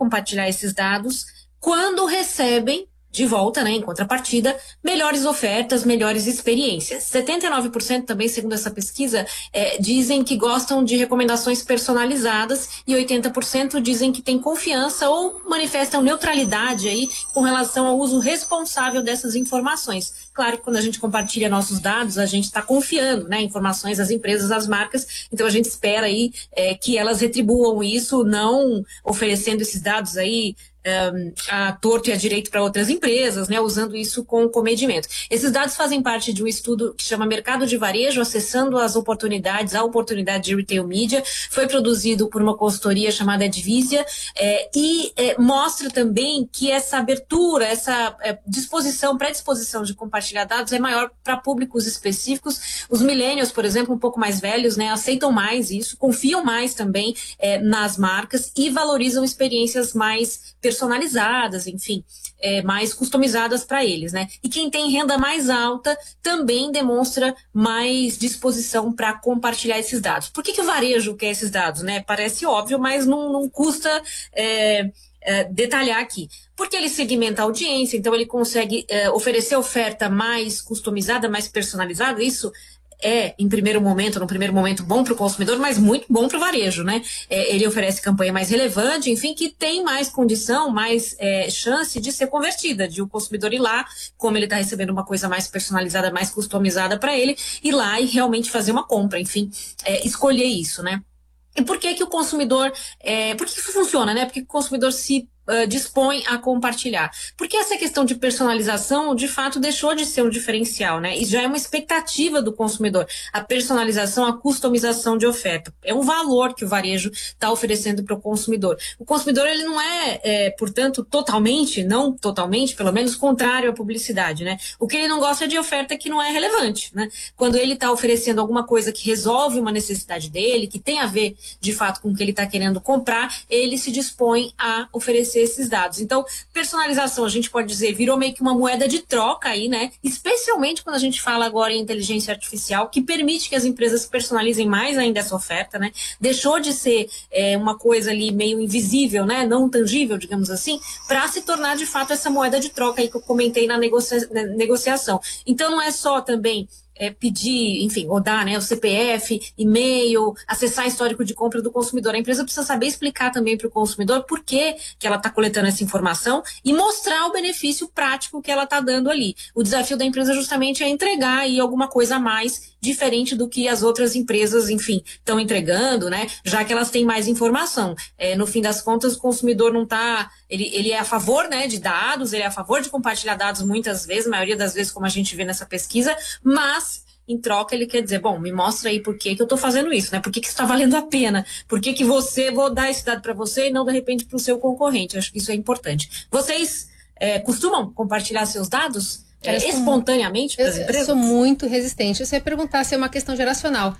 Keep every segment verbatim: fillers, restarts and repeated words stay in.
compartilhar esses dados quando recebem de volta, né, em contrapartida, melhores ofertas, melhores experiências. setenta e nove por cento também, segundo essa pesquisa, é, dizem que gostam de recomendações personalizadas e oitenta por cento dizem que têm confiança ou manifestam neutralidade aí com relação ao uso responsável dessas informações. Claro que quando a gente compartilha nossos dados, a gente está confiando, né, informações das empresas, das marcas, então a gente espera aí é, que elas retribuam isso, não oferecendo esses dados aí Um, a torto e a direito para outras empresas, né, usando isso com comedimento. Esses dados fazem parte de um estudo que chama Mercado de Varejo, acessando as oportunidades, a oportunidade de retail media, foi produzido por uma consultoria chamada Advisia, é, e é, mostra também que essa abertura, essa é, disposição, predisposição de compartilhar dados é maior para públicos específicos. Os millennials, por exemplo, um pouco mais velhos, né, aceitam mais isso, confiam mais também é, nas marcas e valorizam experiências mais personalizadas, enfim, é, mais customizadas para eles, né? E quem tem renda mais alta também demonstra mais disposição para compartilhar esses dados. Por que que o varejo quer esses dados, né? Parece óbvio, mas não, não custa é, é, detalhar aqui. Porque ele segmenta a audiência, então ele consegue é, oferecer oferta mais customizada, mais personalizada. Isso é, em primeiro momento, no primeiro momento, bom para o consumidor, mas muito bom para o varejo, né? É, ele oferece campanha mais relevante, enfim, que tem mais condição, mais é, chance de ser convertida, de o consumidor ir lá, como ele está recebendo uma coisa mais personalizada, mais customizada para ele, ir lá e realmente fazer uma compra, enfim, é, escolher isso, né? E por que que o consumidor, é, por que isso funciona, né? Porque o consumidor se Uh, dispõe a compartilhar. Porque essa questão de personalização, de fato, deixou de ser um diferencial, né? E já é uma expectativa do consumidor. A personalização, a customização de oferta. É um valor que o varejo está oferecendo para o consumidor. O consumidor, ele não é, é, portanto, totalmente, não totalmente, pelo menos, contrário à publicidade, né? O que ele não gosta é de oferta que não é relevante, né? Quando ele está oferecendo alguma coisa que resolve uma necessidade dele, que tem a ver, de fato, com o que ele está querendo comprar, ele se dispõe a oferecer esses dados. Então, personalização, a gente pode dizer, virou meio que uma moeda de troca aí, né? Especialmente quando a gente fala agora em inteligência artificial, que permite que as empresas personalizem mais ainda essa oferta, né? Deixou de ser é, uma coisa ali meio invisível, né? Não tangível, digamos assim, para se tornar de fato essa moeda de troca aí que eu comentei na, negocia- na negociação. Então, não é só também É, pedir, enfim, rodar, né, o C P F, e-mail, acessar histórico de compra do consumidor. A empresa precisa saber explicar também para o consumidor por que que ela está coletando essa informação e mostrar o benefício prático que ela está dando ali. O desafio da empresa justamente é entregar aí alguma coisa a mais, diferente do que as outras empresas, enfim, estão entregando, né, já que elas têm mais informação. É, no fim das contas, o consumidor não está, ele, ele é a favor, né, de dados, ele é a favor de compartilhar dados muitas vezes, a maioria das vezes, como a gente vê nessa pesquisa, mas em troca ele quer dizer, bom, me mostra aí por que que eu estou fazendo isso, né? Por que que isso está valendo a pena? Por que que você, vou dar esse dado para você e não de repente para o seu concorrente? Eu acho que isso é importante. Vocês é, costumam compartilhar seus dados é, espontaneamente para as empresas? Eu sou muito resistente. Você ia perguntar se é uma questão geracional.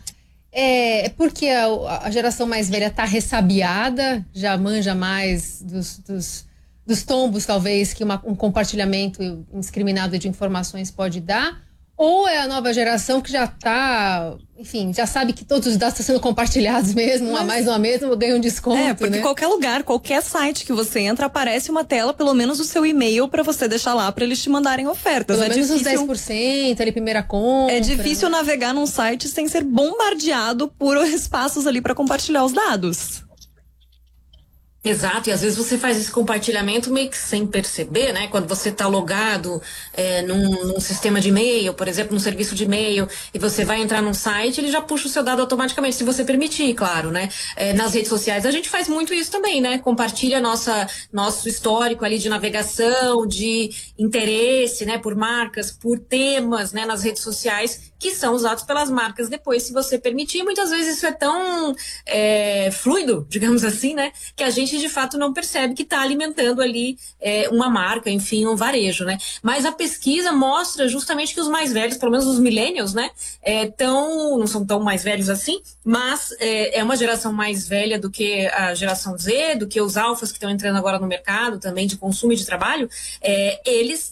É porque a, a geração mais velha está ressabiada, já manja mais dos, dos, dos tombos, talvez, que uma, um compartilhamento indiscriminado de informações pode dar? Ou é a nova geração que já está, enfim, já sabe que todos os dados estão sendo compartilhados mesmo, um a mais, um a menos, ganha um desconto, É, porque né? qualquer lugar, qualquer site que você entra, aparece uma tela, pelo menos do seu e-mail, para você deixar lá, para eles te mandarem ofertas. Pelo é menos difícil, uns dez por cento, ali, primeira compra. É difícil navegar num site sem ser bombardeado por espaços ali para compartilhar os dados. Exato, e às vezes você faz esse compartilhamento meio que sem perceber, né? Quando você está logado é, num, num sistema de e-mail, por exemplo, num serviço de e-mail, e você vai entrar num site, ele já puxa o seu dado automaticamente, se você permitir, claro, né? É, nas redes sociais a gente faz muito isso também, né? Compartilha nossa, nosso histórico ali de navegação, de interesse, né? Por marcas, por temas, né? Nas redes sociais, que são usados pelas marcas depois, se você permitir. Muitas vezes isso é tão é, fluido, digamos assim, né? Que a gente de fato não percebe que está alimentando ali é, uma marca, enfim, um varejo, né? Mas a pesquisa mostra justamente que os mais velhos, pelo menos os millennials, né? É, tão, não são tão mais velhos assim, mas é, é uma geração mais velha do que a geração Z, do que os alfas que estão entrando agora no mercado também de consumo e de trabalho. É, eles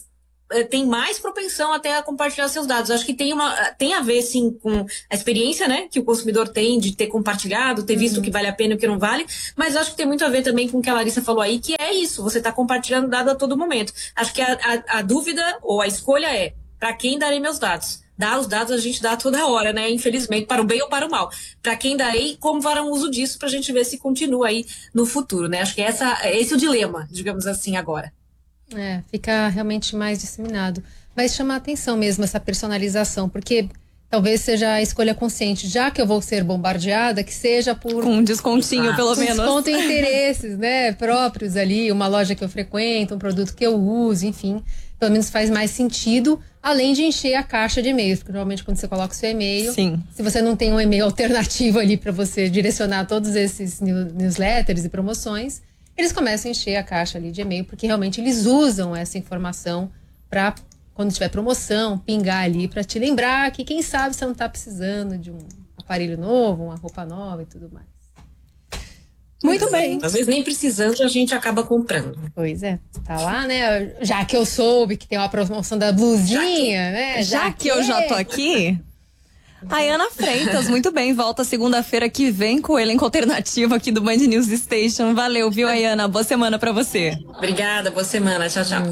tem mais propensão até a compartilhar seus dados. Acho que tem, uma, tem a ver, sim, com a experiência, né, que o consumidor tem de ter compartilhado, ter visto o que vale a pena e o que não vale, mas acho que tem muito a ver também com o que a Larissa falou aí, que é isso, você está compartilhando dado a todo momento. Acho que a, a, a dúvida ou a escolha é, para quem darei meus dados? Dar os dados a gente dá toda hora, né, infelizmente, para o bem ou para o mal. Para quem darei, como farão uso disso, para a gente ver se continua aí no futuro, né? Acho que essa, esse é o dilema, digamos assim, agora. É, fica realmente mais disseminado. Mas chama a atenção mesmo essa personalização, porque talvez seja a escolha consciente, já que eu vou ser bombardeada, que seja por... Com um descontinho, ah, pelo com menos. Desconto em interesses, né, próprios ali, uma loja que eu frequento, um produto que eu uso, enfim. Pelo menos faz mais sentido, além de encher a caixa de e-mails, porque normalmente quando você coloca o seu e-mail, Sim. se você não tem um e-mail alternativo ali para você direcionar todos esses newsletters e promoções, eles começam a encher a caixa ali de e-mail, porque realmente eles usam essa informação para, quando tiver promoção, pingar ali para te lembrar que quem sabe você não está precisando de um aparelho novo, uma roupa nova e tudo mais. Muito bem. Às vezes nem precisando a gente acaba comprando. Pois é, tá lá, né? Já que eu soube que tem uma promoção da blusinha, né? Já, já que, que eu já tô aqui... Ayana Freitas, muito bem, volta segunda-feira que vem com o elenco alternativo aqui do Band News Station. Valeu, viu, Ayana? Boa semana pra você. Obrigada, boa semana. Tchau, tchau.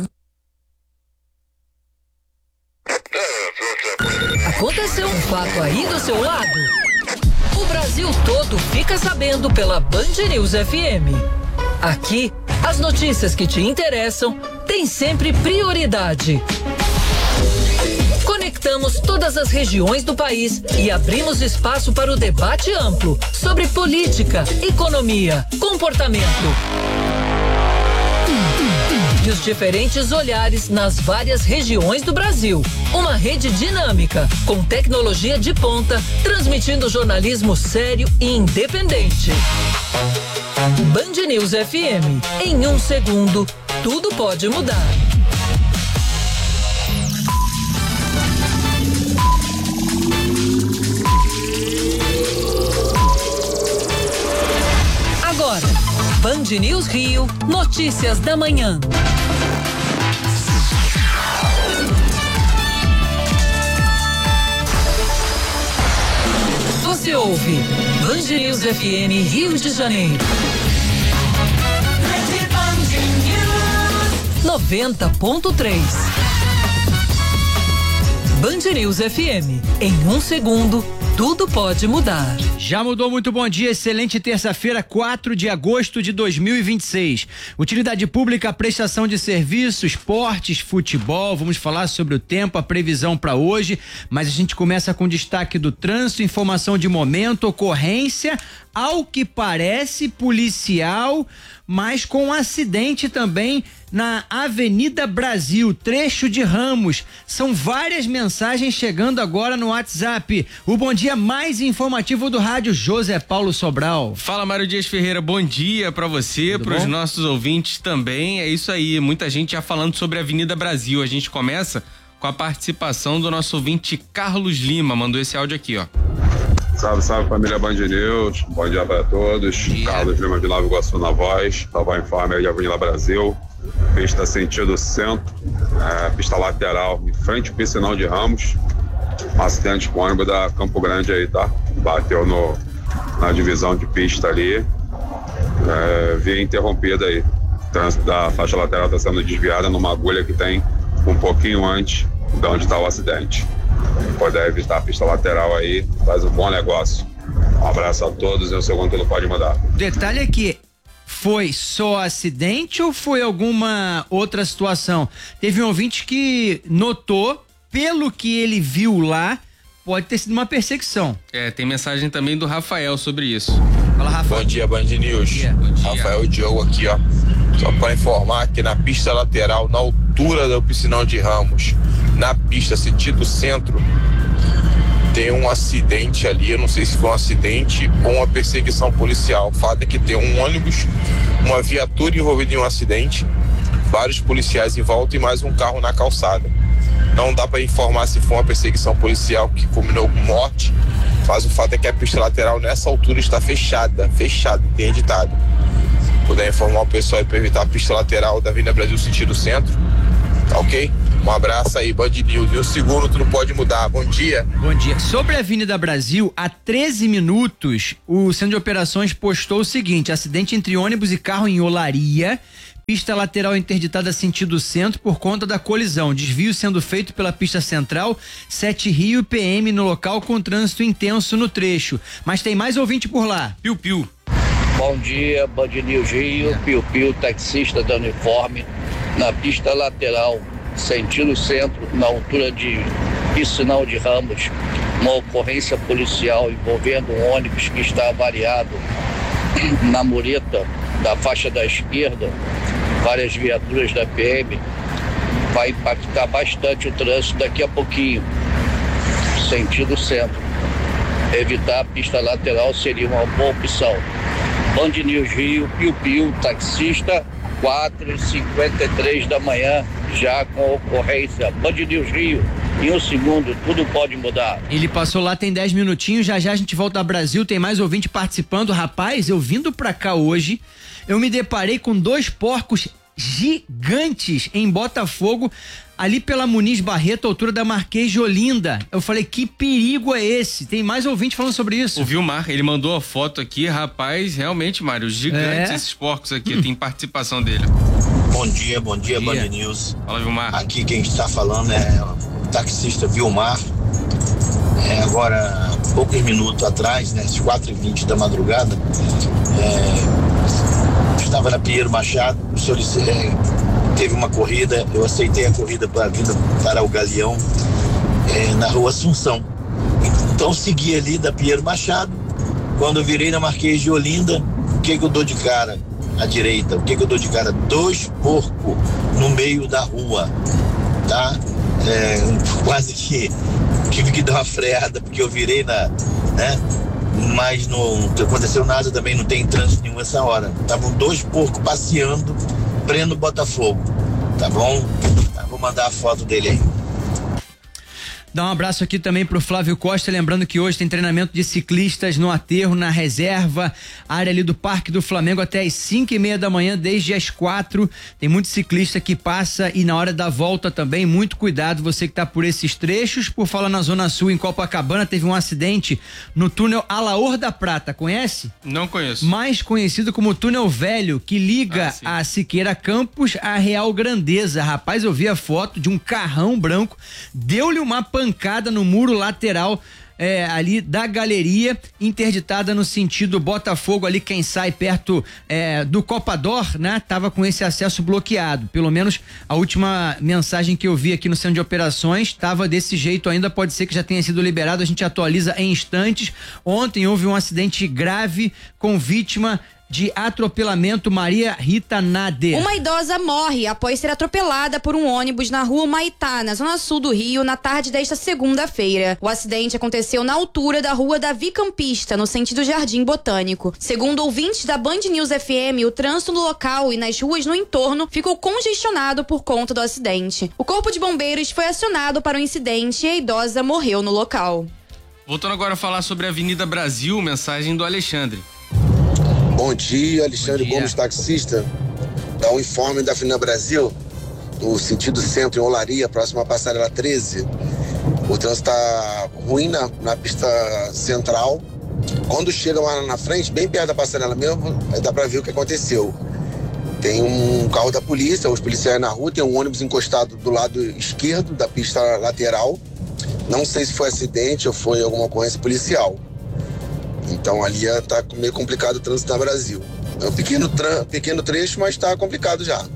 Aconteceu um fato aí do seu lado? O Brasil todo fica sabendo pela Band News F M. Aqui, as notícias que te interessam têm sempre prioridade. Conectamos todas as regiões do país e abrimos espaço para o debate amplo sobre política, economia, comportamento e os diferentes olhares nas várias regiões do Brasil. Uma rede dinâmica, com tecnologia de ponta, transmitindo jornalismo sério e independente. Band News F M. Em um segundo, tudo pode mudar. Agora, Band News Rio, notícias da manhã. Você ouve Band News F M Rio de Janeiro. noventa ponto três. Band News F M. Em um segundo, tudo pode mudar. Já mudou, muito bom dia, excelente terça-feira, quatro de agosto de dois mil e vinte e seis. Utilidade pública, prestação de serviços, esportes, futebol, vamos falar sobre o tempo, a previsão para hoje, mas a gente começa com destaque do trânsito, informação de momento, ocorrência, ao que parece policial, mas com um acidente também na Avenida Brasil, trecho de Ramos. São várias mensagens chegando agora no WhatsApp. O bom dia mais informativo do rádio, José Paulo Sobral. Fala, Mário Dias Ferreira, bom dia pra você, para os nossos ouvintes também. É isso aí, muita gente já falando sobre a Avenida Brasil. A gente começa com a participação do nosso ouvinte Carlos Lima, mandou esse áudio aqui, ó. Salve, salve, família Band News. Bom dia para todos. Dia. Carlos Lima de Nova Iguaçu na voz. Tava em forma aí de Avenida Brasil. Pista sentido centro. É, pista lateral, em frente ao piscinão de Ramos. Um acidente com ônibus da Campo Grande aí, tá? Bateu no, na divisão de pista ali. É, via interrompida aí. O trânsito da faixa lateral está sendo desviada numa agulha que tem um pouquinho antes de onde está o acidente. Poder evitar a pista lateral aí, faz um bom negócio. Um abraço a todos e o segundo tudo pode mudar. Detalhe aqui, foi só acidente ou foi alguma outra situação? Teve um ouvinte que notou, pelo que ele viu lá, pode ter sido uma perseguição. É, tem mensagem também do Rafael sobre isso. Fala, Rafa. Bom dia, Band News. Bom dia. Bom dia. Rafael Diogo aqui, ó. Só para informar que na pista lateral, na altura do piscinão de Ramos, na pista sentido centro, tem um acidente ali. Eu não sei se foi um acidente ou uma perseguição policial. O fato é que tem um ônibus, uma viatura envolvida em um acidente, vários policiais em volta e mais um carro na calçada. Não dá para informar se foi uma perseguição policial que culminou com morte, mas o fato é que a pista lateral nessa altura está fechada, fechada, interditado. Puder informar o pessoal para evitar a pista lateral da Avenida Brasil sentido centro, tá ok? Um abraço aí, Band News. E o seguro tu não pode mudar. Bom dia. Bom dia. Sobre a Avenida Brasil, há treze minutos, o Centro de Operações postou o seguinte: acidente entre ônibus e carro em Olaria. Pista lateral interditada sentido centro por conta da colisão. Desvio sendo feito pela pista central, Sete Rio e P M no local com trânsito intenso no trecho. Mas tem mais ouvinte por lá. Piu Piu. Bom dia, Band News Rio, Piu Piu, taxista da uniforme, na pista lateral, sentido centro, na altura de Piscinão de Ramos, uma ocorrência policial envolvendo um ônibus que está avariado na mureta da faixa da esquerda, várias viaturas da P M, vai impactar bastante o trânsito daqui a pouquinho, sentido centro. Evitar a pista lateral seria uma boa opção. Band News Rio, Piu Piu, taxista, quatro e cinquenta e três da manhã, já com ocorrência. Band News Rio, em um segundo, tudo pode mudar. Ele passou lá tem dez minutinhos, já já a gente volta ao Brasil, tem mais ouvinte participando. Rapaz, eu vindo pra cá hoje, eu me deparei com dois porcos gigantes em Botafogo, ali pela Muniz Barreto, altura da Marquês de Olinda. Eu falei, que perigo é esse? Tem mais ouvinte falando sobre isso. O Vilmar, ele mandou a foto aqui, rapaz, realmente, Mário, gigantes é? esses porcos aqui, hum. tem participação dele. Bom dia, bom dia, bom dia. Band News. Fala, Vilmar. Aqui quem está falando é o taxista Vilmar. É, agora, poucos minutos atrás, né, às quatro e vinte da madrugada, é, estava na Pinheiro Machado, solicitei, teve uma corrida, eu aceitei a corrida para vir para o Galeão, é, na rua Assunção. Então segui ali da Pinheiro Machado, quando eu virei na Marquês de Olinda, o que que eu dou de cara? À direita, o que que eu dou de cara? Dois porcos no meio da rua, tá? É, quase que tive que dar uma freada, porque eu virei na, né? Mas não aconteceu nada também, não tem trânsito nenhum essa hora. Estavam dois porcos passeando, prendo Botafogo, tá bom? Tá, vou mandar a foto dele aí. Dá um abraço aqui também pro Flávio Costa, lembrando que hoje tem treinamento de ciclistas no aterro, na reserva, área ali do Parque do Flamengo até as cinco e meia da manhã, desde as quatro. Tem muito ciclista que passa e na hora da volta também, muito cuidado, você que tá por esses trechos. Por falar na Zona Sul, em Copacabana, teve um acidente no túnel Alaor da Prata, conhece? Não conheço. Mais conhecido como túnel velho, que liga ah, a Siqueira Campos à Real Grandeza. Rapaz, eu vi a foto de um carrão branco, deu-lhe uma pancada pancada no muro lateral é, ali da galeria, interditada no sentido Botafogo, ali quem sai perto é, do Copador, né? Tava com esse acesso bloqueado, pelo menos a última mensagem que eu vi aqui no centro de operações tava desse jeito ainda, pode ser que já tenha sido liberado, a gente atualiza em instantes. Ontem houve um acidente grave com vítima de atropelamento, Maria Rita Nader. Uma idosa morre após ser atropelada por um ônibus na rua Maitá, na zona sul do Rio, na tarde desta segunda-feira. O acidente aconteceu na altura da rua Davi Campista, no sentido Jardim Botânico. Segundo ouvintes da Band News F M, o trânsito no local e nas ruas no entorno ficou congestionado por conta do acidente. O corpo de bombeiros foi acionado para o incidente e a idosa morreu no local. Voltando agora a falar sobre a Avenida Brasil, mensagem do Alexandre. Bom dia, Alexandre Bom dia. Gomes, taxista, da um informe da Avenida Brasil, no sentido centro, em Olaria, próxima à passarela treze. O trânsito está ruim na, na pista central. Quando chega lá na frente, bem perto da passarela mesmo, aí dá para ver o que aconteceu. Tem um carro da polícia, os policiais na rua, tem um ônibus encostado do lado esquerdo da pista lateral. Não sei se foi acidente ou foi alguma ocorrência policial. Então ali está meio complicado o trânsito no Brasil. É um pequeno, pequeno trecho, mas está complicado já.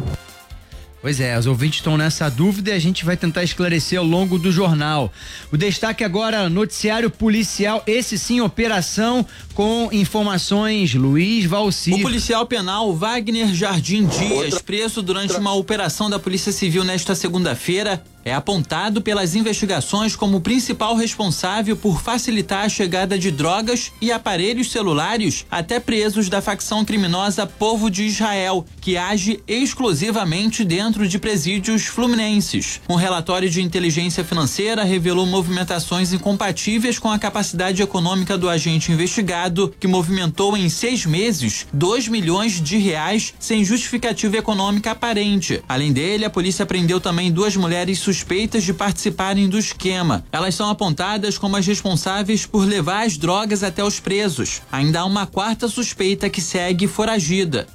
Pois é, os ouvintes estão nessa dúvida e a gente vai tentar esclarecer ao longo do jornal. O destaque agora, noticiário policial, esse sim, operação com informações, Luiz Valci. O policial penal Wagner Jardim Dias, Outra... preso durante uma operação da Polícia Civil nesta segunda-feira, é apontado pelas investigações como principal responsável por facilitar a chegada de drogas e aparelhos celulares até presos da facção criminosa Povo de Israel, que age exclusivamente dentro de presídios fluminenses. Um relatório de inteligência financeira revelou movimentações incompatíveis com a capacidade econômica do agente investigado, que movimentou em seis meses dois milhões de reais sem justificativa econômica aparente. Além dele, a polícia prendeu também duas mulheres suspeitas de participarem do esquema. Elas são apontadas como as responsáveis por levar as drogas até os presos. Ainda há uma quarta suspeita que segue foragida.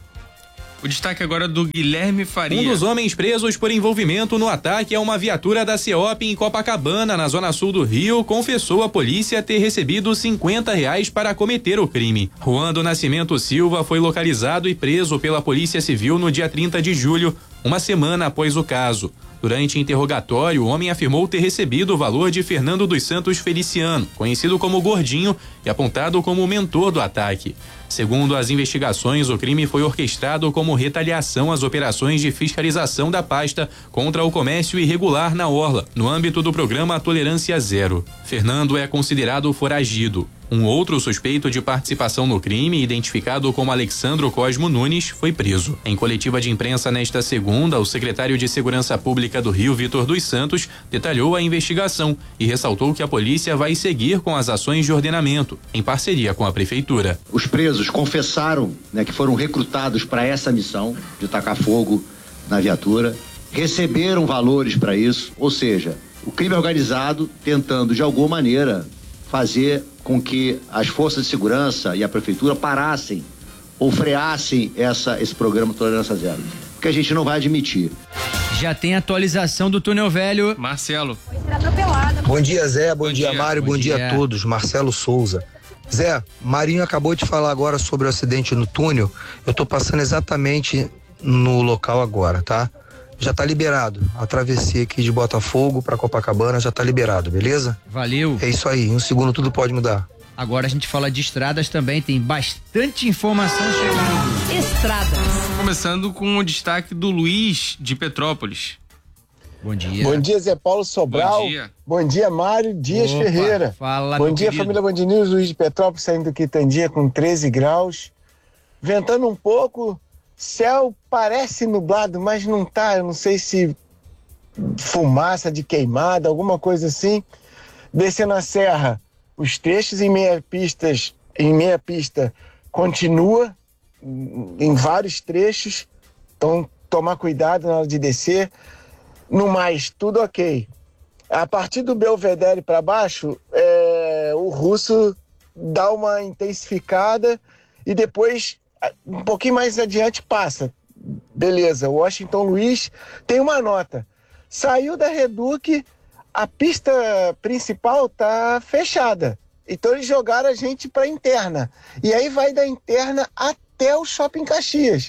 O destaque agora é do Guilherme Faria. Um dos homens presos por envolvimento no ataque a uma viatura da CEOP em Copacabana, na zona sul do Rio, confessou à polícia ter recebido cinquenta reais para cometer o crime. Juan do Nascimento Silva foi localizado e preso pela Polícia Civil no dia trinta de julho, uma semana após o caso. Durante interrogatório, o homem afirmou ter recebido o valor de Fernando dos Santos Feliciano, conhecido como Gordinho e apontado como o mentor do ataque. Segundo as investigações, o crime foi orquestrado como retaliação às operações de fiscalização da pasta contra o comércio irregular na Orla, no âmbito do programa Tolerância Zero. Fernando é considerado foragido. Um outro suspeito de participação no crime, identificado como Alexandro Cosmo Nunes, foi preso. Em coletiva de imprensa nesta segunda, o secretário de Segurança Pública do Rio, Vitor dos Santos, detalhou a investigação e ressaltou que a polícia vai seguir com as ações de ordenamento, em parceria com a prefeitura. Os presos confessaram, né, que foram recrutados para essa missão de tacar fogo na viatura, receberam valores para isso, ou seja, o crime organizado tentando de alguma maneira fazer com que as forças de segurança e a prefeitura parassem ou freassem essa, esse programa Tolerância Zero, porque a gente não vai admitir. Já tem atualização do Túnel Velho. Marcelo. Bom dia, Zé, bom, bom dia, dia Mário, bom, bom dia. dia a todos. Marcelo Souza. Zé, Marinho acabou de falar agora sobre o acidente no túnel. Eu tô passando exatamente no local agora, tá? Já tá liberado. A travessia aqui de Botafogo pra Copacabana já tá liberado, beleza? Valeu. É isso aí, em um segundo tudo pode mudar. Agora a gente fala de estradas também, tem bastante informação chegando. Estradas. Começando com o destaque do Luiz de Petrópolis. Bom dia. Bom dia, Zé Paulo Sobral. Bom dia. Bom dia, Mário Dias Opa, Ferreira. Fala, Bom meu dia, querido. família Band News, Luiz de Petrópolis, saindo do Quitandinha com treze graus. Ventando um pouco, céu parece nublado, mas não tá. Eu não sei se fumaça de queimada, alguma coisa assim. Descendo a serra, os trechos em meia pistas, em meia pista continua em vários trechos. Então, tomar cuidado na hora de descer. No mais, tudo ok. A partir do Belvedere para baixo, é, o Russo dá uma intensificada e depois, um pouquinho mais adiante, passa. Beleza, Washington Luiz tem uma nota. Saiu da Reduc, a pista principal tá fechada. Então eles jogaram a gente para interna. E aí vai da interna até o Shopping Caxias.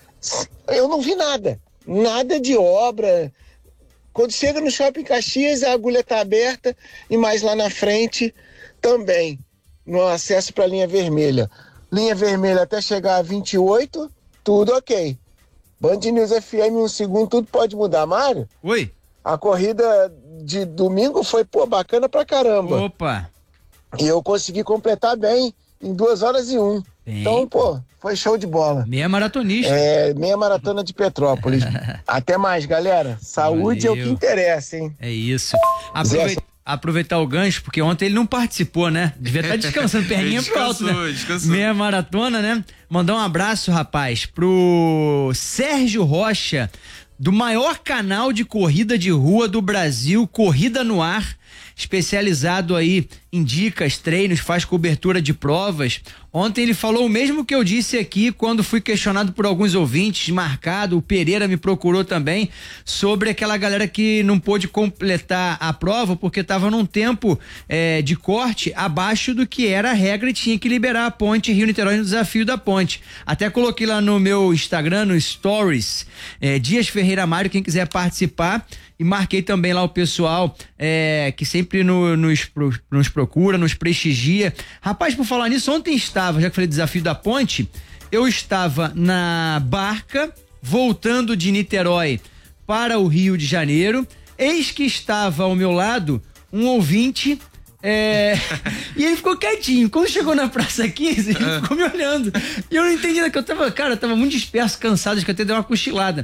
Eu não vi nada. Nada de obra. Quando chega no Shopping Caxias, a agulha está aberta e mais lá na frente também, no acesso para a linha vermelha. Linha vermelha até chegar a vinte e oito, tudo ok. Band News F M, um segundo, tudo pode mudar. Mário? Oi. A corrida de domingo foi, pô, bacana pra caramba. Opa. E eu consegui completar bem, em duas horas e um. Bem. Então, pô, foi show de bola. Meia maratonista. É, meia maratona de Petrópolis. Até mais, galera. Saúde Valeu. É o que interessa, hein? É isso. Aproveitar, aproveitar o gancho, porque ontem ele não participou, né? Devia estar descansando, perninha pro alto, né? Descansou. Meia maratona, né? Mandar um abraço, rapaz, pro Sérgio Rocha, do maior canal de corrida de rua do Brasil, Corrida no Ar, especializado aí em dicas, treinos, faz cobertura de provas. Ontem ele falou o mesmo que eu disse aqui quando fui questionado por alguns ouvintes, marcado, o Pereira me procurou também, sobre aquela galera que não pôde completar a prova porque estava num tempo é, de corte abaixo do que era a regra e tinha que liberar a ponte Rio-Niterói no desafio da ponte. Até coloquei lá no meu Instagram, no Stories, é, Dias Ferreira Mário, quem quiser participar, e marquei também lá o pessoal é, que sempre no, nos, nos procura, nos prestigia. Rapaz, por falar nisso, ontem estava, já que falei desafio da ponte, eu estava na barca, voltando de Niterói para o Rio de Janeiro. Eis que estava ao meu lado um ouvinte. É... e ele ficou quietinho. Quando chegou na Praça quinze, ele ficou me olhando. E eu não entendi nada, que eu tava, cara, eu tava muito disperso, cansado, acho que até dei uma cochilada.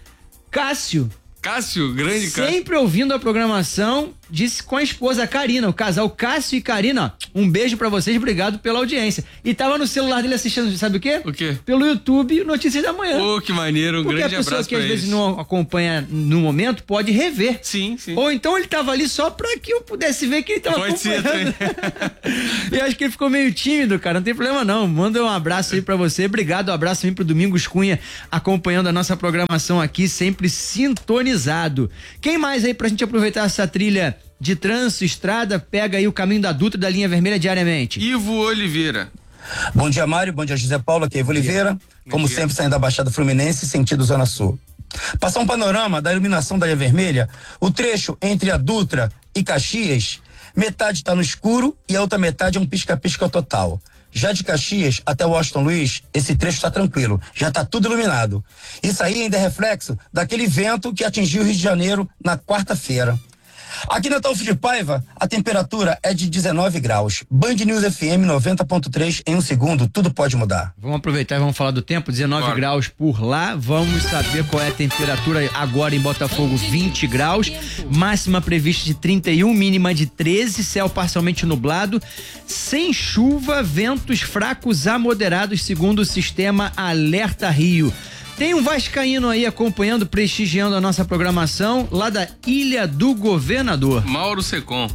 Cássio. Cássio, grande Cássio. Sempre ouvindo a programação, disse com a esposa, a Karina, o casal Cássio e Karina, ó, um beijo pra vocês, obrigado pela audiência. E tava no celular dele assistindo, sabe o quê? O quê? Pelo YouTube, Notícias da Manhã. Pô, que maneiro, um Porque grande abraço pra eles. Porque a pessoa que às vezes não acompanha no momento pode rever. Sim, sim. Ou então ele tava ali só pra que eu pudesse ver que ele tava pode acompanhando. Ser, e acho que ele ficou meio tímido, cara, não tem problema não. Manda um abraço aí pra você, obrigado, um abraço também pro Domingos Cunha, acompanhando a nossa programação aqui, sempre sintonizado. Quem mais aí pra gente aproveitar essa trilha de trânsito, estrada, pega aí o caminho da Dutra da linha vermelha diariamente? Ivo Oliveira. Bom dia, Mário, bom dia, José Paulo, aqui é Ivo Oliveira, como sempre saindo da Baixada Fluminense, sentido Zona Sul. Passar um panorama da iluminação da linha vermelha, o trecho entre a Dutra e Caxias, metade está no escuro e a outra metade é um pisca-pisca total. Já de Caxias até Washington Luiz, esse trecho está tranquilo, já está tudo iluminado. Isso aí ainda é reflexo daquele vento que atingiu o Rio de Janeiro na quarta-feira. Aqui na Taúfo de Paiva, a temperatura é de dezenove graus. Band News F M noventa ponto três, em um segundo, tudo pode mudar. Vamos aproveitar e vamos falar do tempo, dezenove claro. graus por lá. Vamos saber qual é a temperatura agora em Botafogo, vinte graus. Máxima prevista de trinta e um, mínima de treze, céu parcialmente nublado, sem chuva, ventos fracos a moderados, segundo o sistema Alerta Rio. Tem um vascaíno aí acompanhando, prestigiando a nossa programação, lá da Ilha do Governador. Mauro Secom.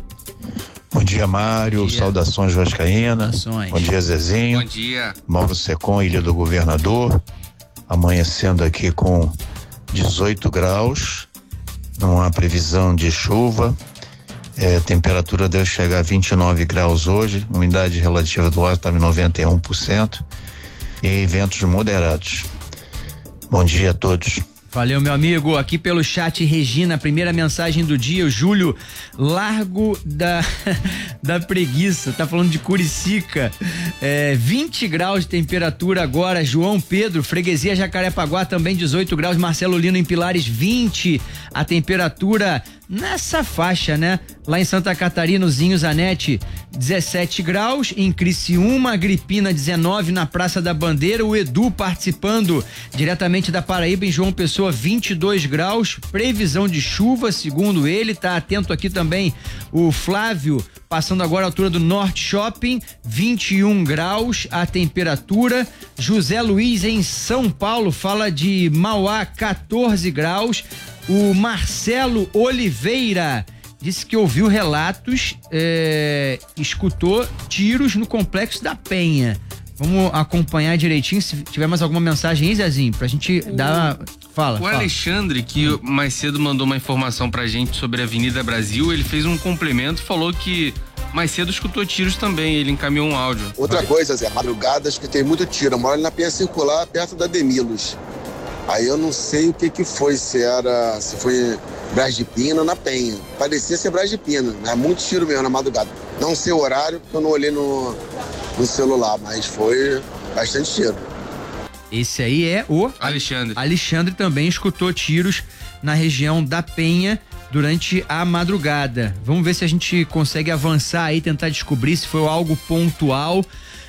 Bom dia, Mário. Bom dia. Saudações vascaínas. Saudações. Bom dia, Zezinho. Bom dia. Mauro Secom, Ilha do Governador. Amanhecendo aqui com dezoito graus. Não há previsão de chuva. É, temperatura deve chegar a vinte e nove graus hoje. Umidade relativa do ar está em noventa e um por cento. E ventos moderados. Bom dia a todos. Valeu, meu amigo. Aqui pelo chat, Regina, primeira mensagem do dia, o Júlio Largo da, da Preguiça, tá falando de Curicica, é, vinte graus de temperatura agora, João Pedro, Freguesia Jacarepaguá também dezoito graus, Marcelo Lino em Pilares vinte, a temperatura nessa faixa, né? Lá em Santa Catarina, Zinho Zanetti, dezessete graus, em Criciúma, Agripina dezenove, na Praça da Bandeira, o Edu participando diretamente da Paraíba, em João Pessoa, vinte e dois graus, previsão de chuva, segundo ele, tá atento aqui também o Flávio, passando agora a altura do Norte Shopping, vinte e um graus a temperatura. José Luiz em São Paulo fala de Mauá, quatorze graus. O Marcelo Oliveira disse que ouviu relatos, é, escutou tiros no Complexo da Penha. Vamos acompanhar direitinho, se tiver mais alguma mensagem aí, Zezinho, pra gente o, dar... Fala, O fala. Alexandre, que mais cedo mandou uma informação pra gente sobre a Avenida Brasil, ele fez um complemento, falou que mais cedo escutou tiros também, ele encaminhou um áudio. Outra Vai. coisa, Zé, madrugadas que tem muito tiro, eu moro ali na Penha Circular, perto da Demilos. Aí eu não sei o que que foi, se era, se foi Brás de Pina ou na Penha. Parecia ser Brás de Pina, é muito tiro mesmo na madrugada. Não sei o horário, porque eu não olhei no, no celular, mas foi bastante tiro. Esse aí é o Alexandre. Alexandre também escutou tiros na região da Penha durante a madrugada. Vamos ver se a gente consegue avançar aí, tentar descobrir se foi algo pontual.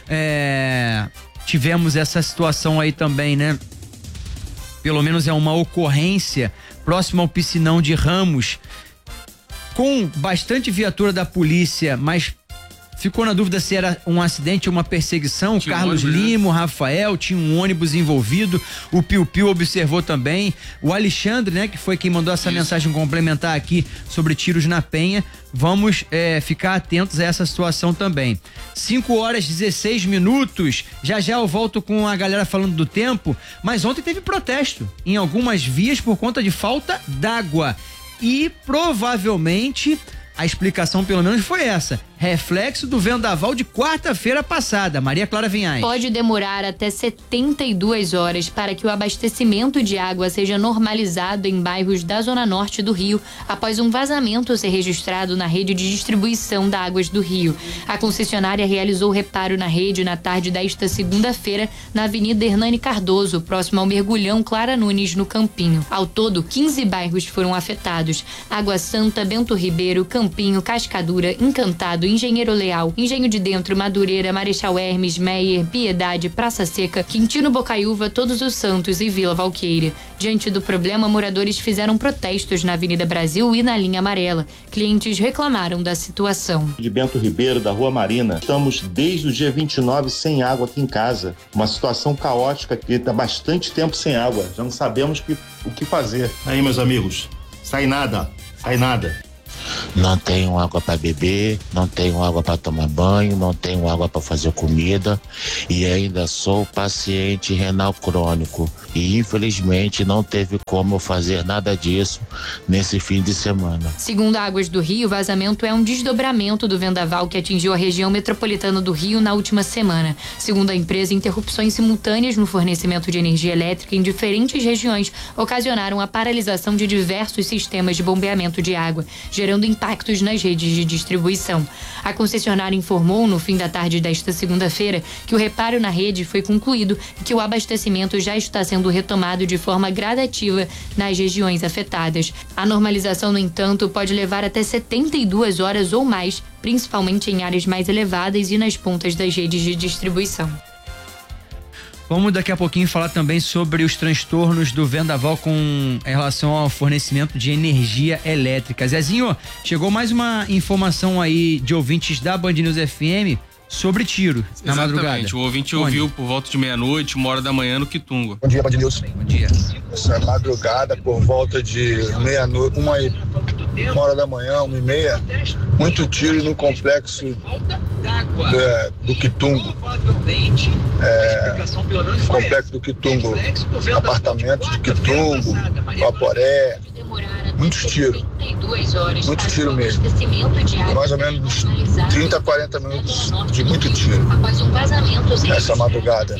É, tivemos essa situação aí também, né? Pelo menos é uma ocorrência próximo ao Piscinão de Ramos, com bastante viatura da polícia, mas ficou na dúvida se era um acidente ou uma perseguição. Tinha Carlos um ônibus, Lima, o Rafael, tinha um ônibus envolvido, o Piu Piu observou também, o Alexandre, né, que foi quem mandou essa Isso. mensagem complementar aqui sobre tiros na Penha. Vamos é, ficar atentos a essa situação também. cinco horas e dezesseis minutos, já já eu volto com a galera falando do tempo, mas ontem teve protesto em algumas vias por conta de falta d'água e provavelmente a explicação pelo menos foi essa, reflexo do vendaval de quarta-feira passada. Maria Clara Vinhais. Pode demorar até setenta e duas horas para que o abastecimento de água seja normalizado em bairros da zona norte do Rio, após um vazamento ser registrado na rede de distribuição da Águas do Rio. A concessionária realizou reparo na rede na tarde desta segunda-feira, na Avenida Hernani Cardoso, próximo ao Mergulhão Clara Nunes, no Campinho. Ao todo, quinze bairros foram afetados: Água Santa, Bento Ribeiro, Campinho, Cascadura, Encantado, Engenheiro Leal, Engenho de Dentro, Madureira, Marechal Hermes, Meier, Piedade, Praça Seca, Quintino Bocaiúva, Todos os Santos e Vila Valqueira. Diante do problema, moradores fizeram protestos na Avenida Brasil e na linha amarela. Clientes reclamaram da situação. De Bento Ribeiro, da Rua Marina, estamos desde o dia vinte e nove sem água aqui em casa. Uma situação caótica que está bastante tempo sem água. Já não sabemos que, o que fazer. Aí, meus amigos, sai nada, sai nada. Não tenho água para beber, não tenho água para tomar banho, não tenho água para fazer comida e ainda sou paciente renal crônico e infelizmente não teve como eu fazer nada disso nesse fim de semana. Segundo a Águas do Rio, o vazamento é um desdobramento do vendaval que atingiu a região metropolitana do Rio na última semana. Segundo a empresa, interrupções simultâneas no fornecimento de energia elétrica em diferentes regiões ocasionaram a paralisação de diversos sistemas de bombeamento de água, gerando impactos nas redes de distribuição. A concessionária informou no fim da tarde desta segunda-feira que o reparo na rede foi concluído e que o abastecimento já está sendo retomado de forma gradativa nas regiões afetadas. A normalização, no entanto, pode levar até setenta e duas horas ou mais, principalmente em áreas mais elevadas e nas pontas das redes de distribuição. Vamos daqui a pouquinho falar também sobre os transtornos do vendaval com em relação ao fornecimento de energia elétrica. Zezinho, chegou mais uma informação aí de ouvintes da Band News F M sobre tiro na Exatamente. madrugada. O ouvinte ouviu por volta de meia-noite, uma hora da manhã no Quitungo. Bom dia, Band News. Bom dia. Essa madrugada, por volta de meia-noite, uma, uma hora da manhã, uma e meia, muito tiro no complexo é, do Quitungo. É, complexo do Quitungo, apartamentos do Quitungo, Vaporé, muitos tiros, muito tiro mesmo, mais ou menos trinta, quarenta minutos de muito tiro nessa madrugada.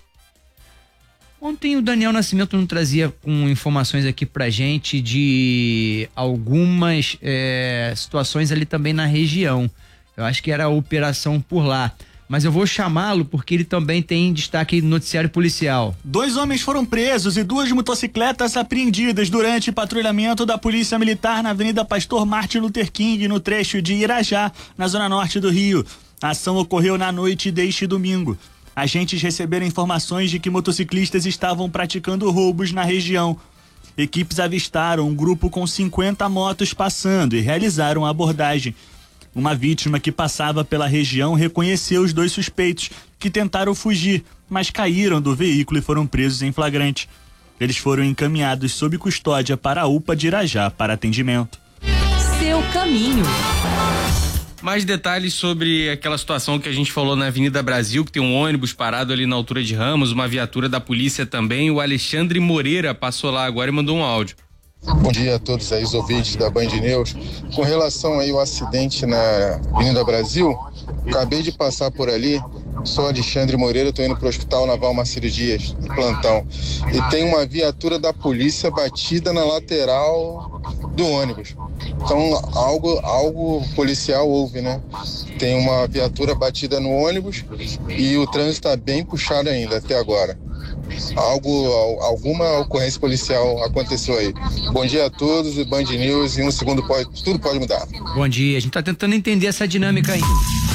Ontem o Daniel Nascimento não trazia com informações aqui pra gente de algumas é, situações ali também na região. Eu acho que era a operação por lá. Mas eu vou chamá-lo porque ele também tem destaque no noticiário policial. Dois homens foram presos e duas motocicletas apreendidas durante patrulhamento da Polícia Militar na Avenida Pastor Martin Luther King, no trecho de Irajá, na zona norte do Rio. A ação ocorreu na noite deste domingo. Agentes receberam informações de que motociclistas estavam praticando roubos na região. Equipes avistaram um grupo com cinquenta motos passando e realizaram a abordagem. Uma vítima que passava pela região reconheceu os dois suspeitos, que tentaram fugir, mas caíram do veículo e foram presos em flagrante. Eles foram encaminhados sob custódia para a U P A de Irajá para atendimento. Seu caminho. Mais detalhes sobre aquela situação que a gente falou na Avenida Brasil, que tem um ônibus parado ali na altura de Ramos, uma viatura da polícia também. O Alexandre Moreira passou lá agora e mandou um áudio. Bom dia a todos aí, os ouvintes da Band News. Com relação aí ao acidente na Avenida Brasil, acabei de passar por ali, sou Alexandre Moreira, estou indo para o Hospital Naval Marcílio Dias, de plantão. E tem uma viatura da polícia batida na lateral do ônibus. Então, algo, algo policial houve, né? Tem uma viatura batida no ônibus e o trânsito está bem puxado ainda até agora. Algo, alguma ocorrência policial aconteceu aí. Bom dia a todos, Band News, em um segundo pode, tudo pode mudar. Bom dia, a gente tá tentando entender essa dinâmica aí.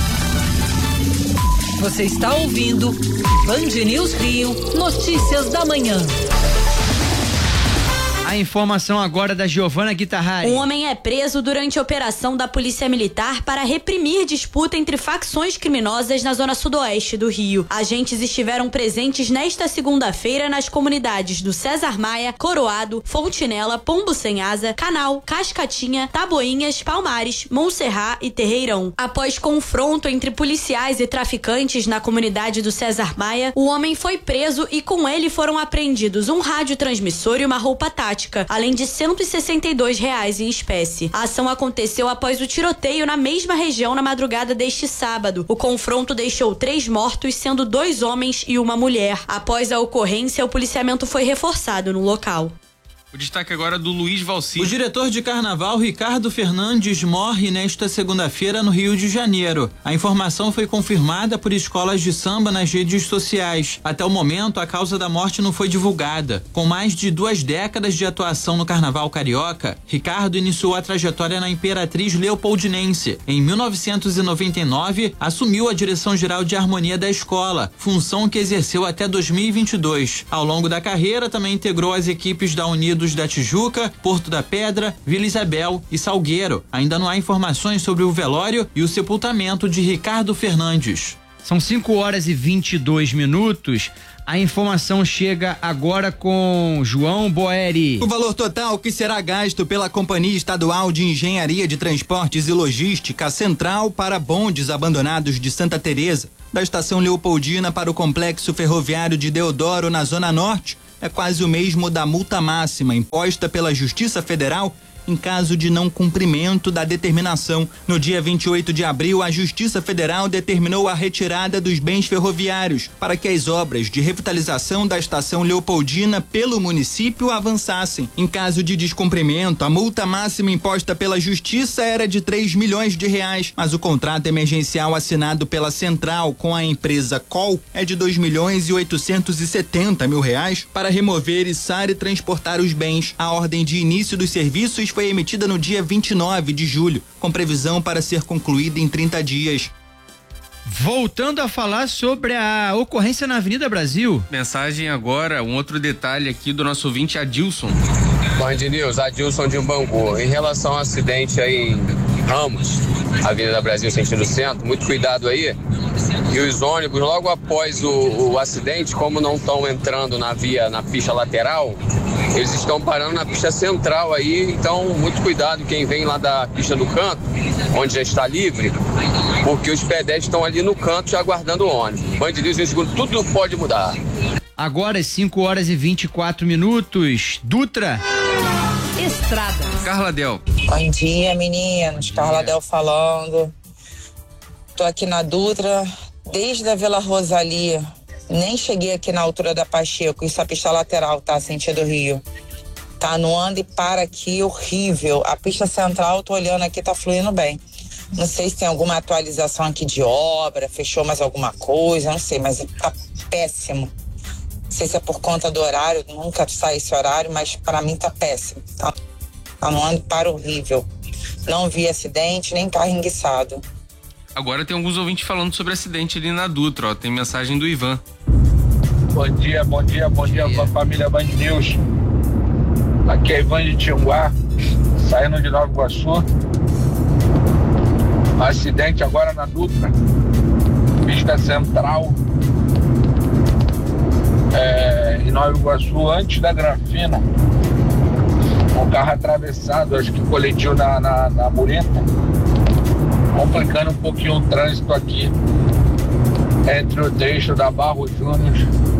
Você está ouvindo Band News Rio, notícias da manhã. A informação agora da Giovana Guitarrari. Um homem é preso durante a operação da Polícia Militar para reprimir disputa entre facções criminosas na zona sudoeste do Rio. Agentes estiveram presentes nesta segunda-feira nas comunidades do César Maia, Coroado, Fontinela, Pombo Sem Asa, Canal, Cascatinha, Taboinhas, Palmares, Monserrat e Terreirão. Após confronto entre policiais e traficantes na comunidade do César Maia, o homem foi preso e com ele foram apreendidos um radiotransmissor e uma roupa tática prática, além de cento e sessenta e dois reais em espécie. A ação aconteceu após o tiroteio na mesma região na madrugada deste sábado. O confronto deixou três mortos, sendo dois homens e uma mulher. Após a ocorrência, o policiamento foi reforçado no local. O destaque agora é do Luiz Valci. O diretor de carnaval, Ricardo Fernandes, morre nesta segunda-feira no Rio de Janeiro. A informação foi confirmada por escolas de samba nas redes sociais. Até o momento, a causa da morte não foi divulgada. Com mais de duas décadas de atuação no carnaval carioca, Ricardo iniciou a trajetória na Imperatriz Leopoldinense. Em mil novecentos e noventa e nove, assumiu a direção-geral de harmonia da escola, função que exerceu até dois mil e vinte e dois. Ao longo da carreira, também integrou as equipes da Unidos da Tijuca, Porto da Pedra, Vila Isabel e Salgueiro. Ainda não há informações sobre o velório e o sepultamento de Ricardo Fernandes. São cinco horas e vinte e dois minutos. A informação chega agora com João Boeri. O valor total que será gasto pela Companhia Estadual de Engenharia de Transportes e Logística Central para bondes abandonados de Santa Teresa, da Estação Leopoldina para o Complexo Ferroviário de Deodoro, na Zona Norte, é quase o mesmo da multa máxima imposta pela Justiça Federal em caso de não cumprimento da determinação. No dia vinte e oito de abril, a Justiça Federal determinou a retirada dos bens ferroviários para que as obras de revitalização da Estação Leopoldina pelo município avançassem. Em caso de descumprimento, a multa máxima imposta pela Justiça era de três milhões de reais, mas o contrato emergencial assinado pela Central com a empresa Col é de dois milhões e oitocentos e setenta mil reais para remover, içar e transportar os bens. A ordem de início dos serviços foi emitida no dia vinte e nove de julho, com previsão para ser concluída em trinta dias. Voltando a falar sobre a ocorrência na Avenida Brasil. Mensagem agora, um outro detalhe aqui do nosso ouvinte Adilson. Band News, Adilson de Bangu. Em relação ao acidente aí em Ramos, Avenida Brasil, sentido centro, muito cuidado aí. E os ônibus, logo após o, o acidente, como não estão entrando na via, na pista lateral, eles estão parando na pista central aí, então muito cuidado quem vem lá da pista do canto, onde já está livre, porque os pedestres estão ali no canto já aguardando o ônibus. Band News, em segundo, tudo pode mudar. Agora, cinco horas e vinte e quatro minutos. Dutra. Estrada. Carla Del. Bom dia, meninos. Carla Del falando. Tô aqui na Dutra, desde a Vila Rosalia. Nem cheguei aqui na altura da Pacheco. Isso é a pista lateral, tá? Sentido Rio. Tá no anda e para aqui, horrível. A pista central, tô olhando aqui, tá fluindo bem. Não sei se tem alguma atualização aqui de obra, fechou mais alguma coisa, não sei, mas tá péssimo. Não sei se é por conta do horário, nunca sai esse horário, mas para mim tá péssimo. Tá, tá no ando para horrível. Não vi acidente, nem carro enguiçado. Agora tem alguns ouvintes falando sobre acidente ali na Dutra, ó. Tem mensagem do Ivan. Bom dia, bom dia, bom dia, dia. Família Band News. Aqui é Ivan de Tianguá, saindo de Nova Iguaçu. Acidente agora na Dutra, pista central, é, em Nova Iguaçu, antes da Granfina. Um carro atravessado, acho que colidiu na, na, na mureta, complicando um pouquinho o trânsito aqui entre o trecho da Barro Júnior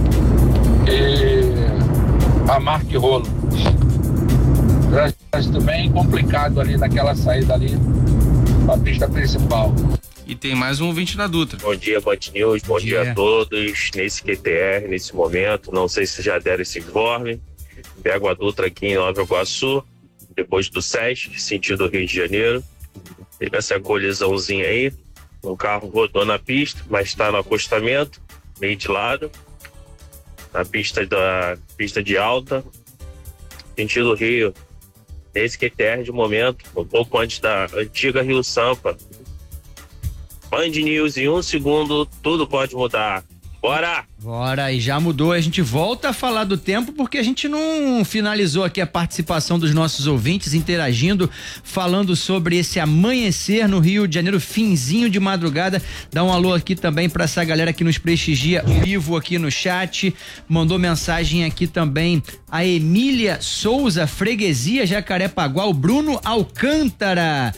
e a Marque Rolo. Trânsito bem complicado ali naquela saída ali para a pista principal. E tem mais um ouvinte na Dutra. Bom dia, Band News, bom, bom dia. dia a todos. Nesse Q T R, nesse momento, não sei se já deram esse informe. Pego a Dutra aqui em Nova Iguaçu, depois do SESC, sentido Rio de Janeiro. Teve essa colisãozinha aí. O carro rodou na pista, mas está no acostamento, meio de lado. Na pista da pista de alta, sentido Rio. Nesse Q T R de momento, um pouco antes da antiga Rio Sampa. Band News, em um segundo, tudo pode mudar. Bora! Bora, e já mudou. A gente volta a falar do tempo porque a gente não finalizou aqui a participação dos nossos ouvintes interagindo, falando sobre esse amanhecer no Rio de Janeiro, finzinho de madrugada. Dá um alô aqui também para essa galera que nos prestigia, o Ivo aqui no chat, mandou mensagem aqui também a Emília Souza, Freguesia Jacarepaguá, o Bruno Alcântara.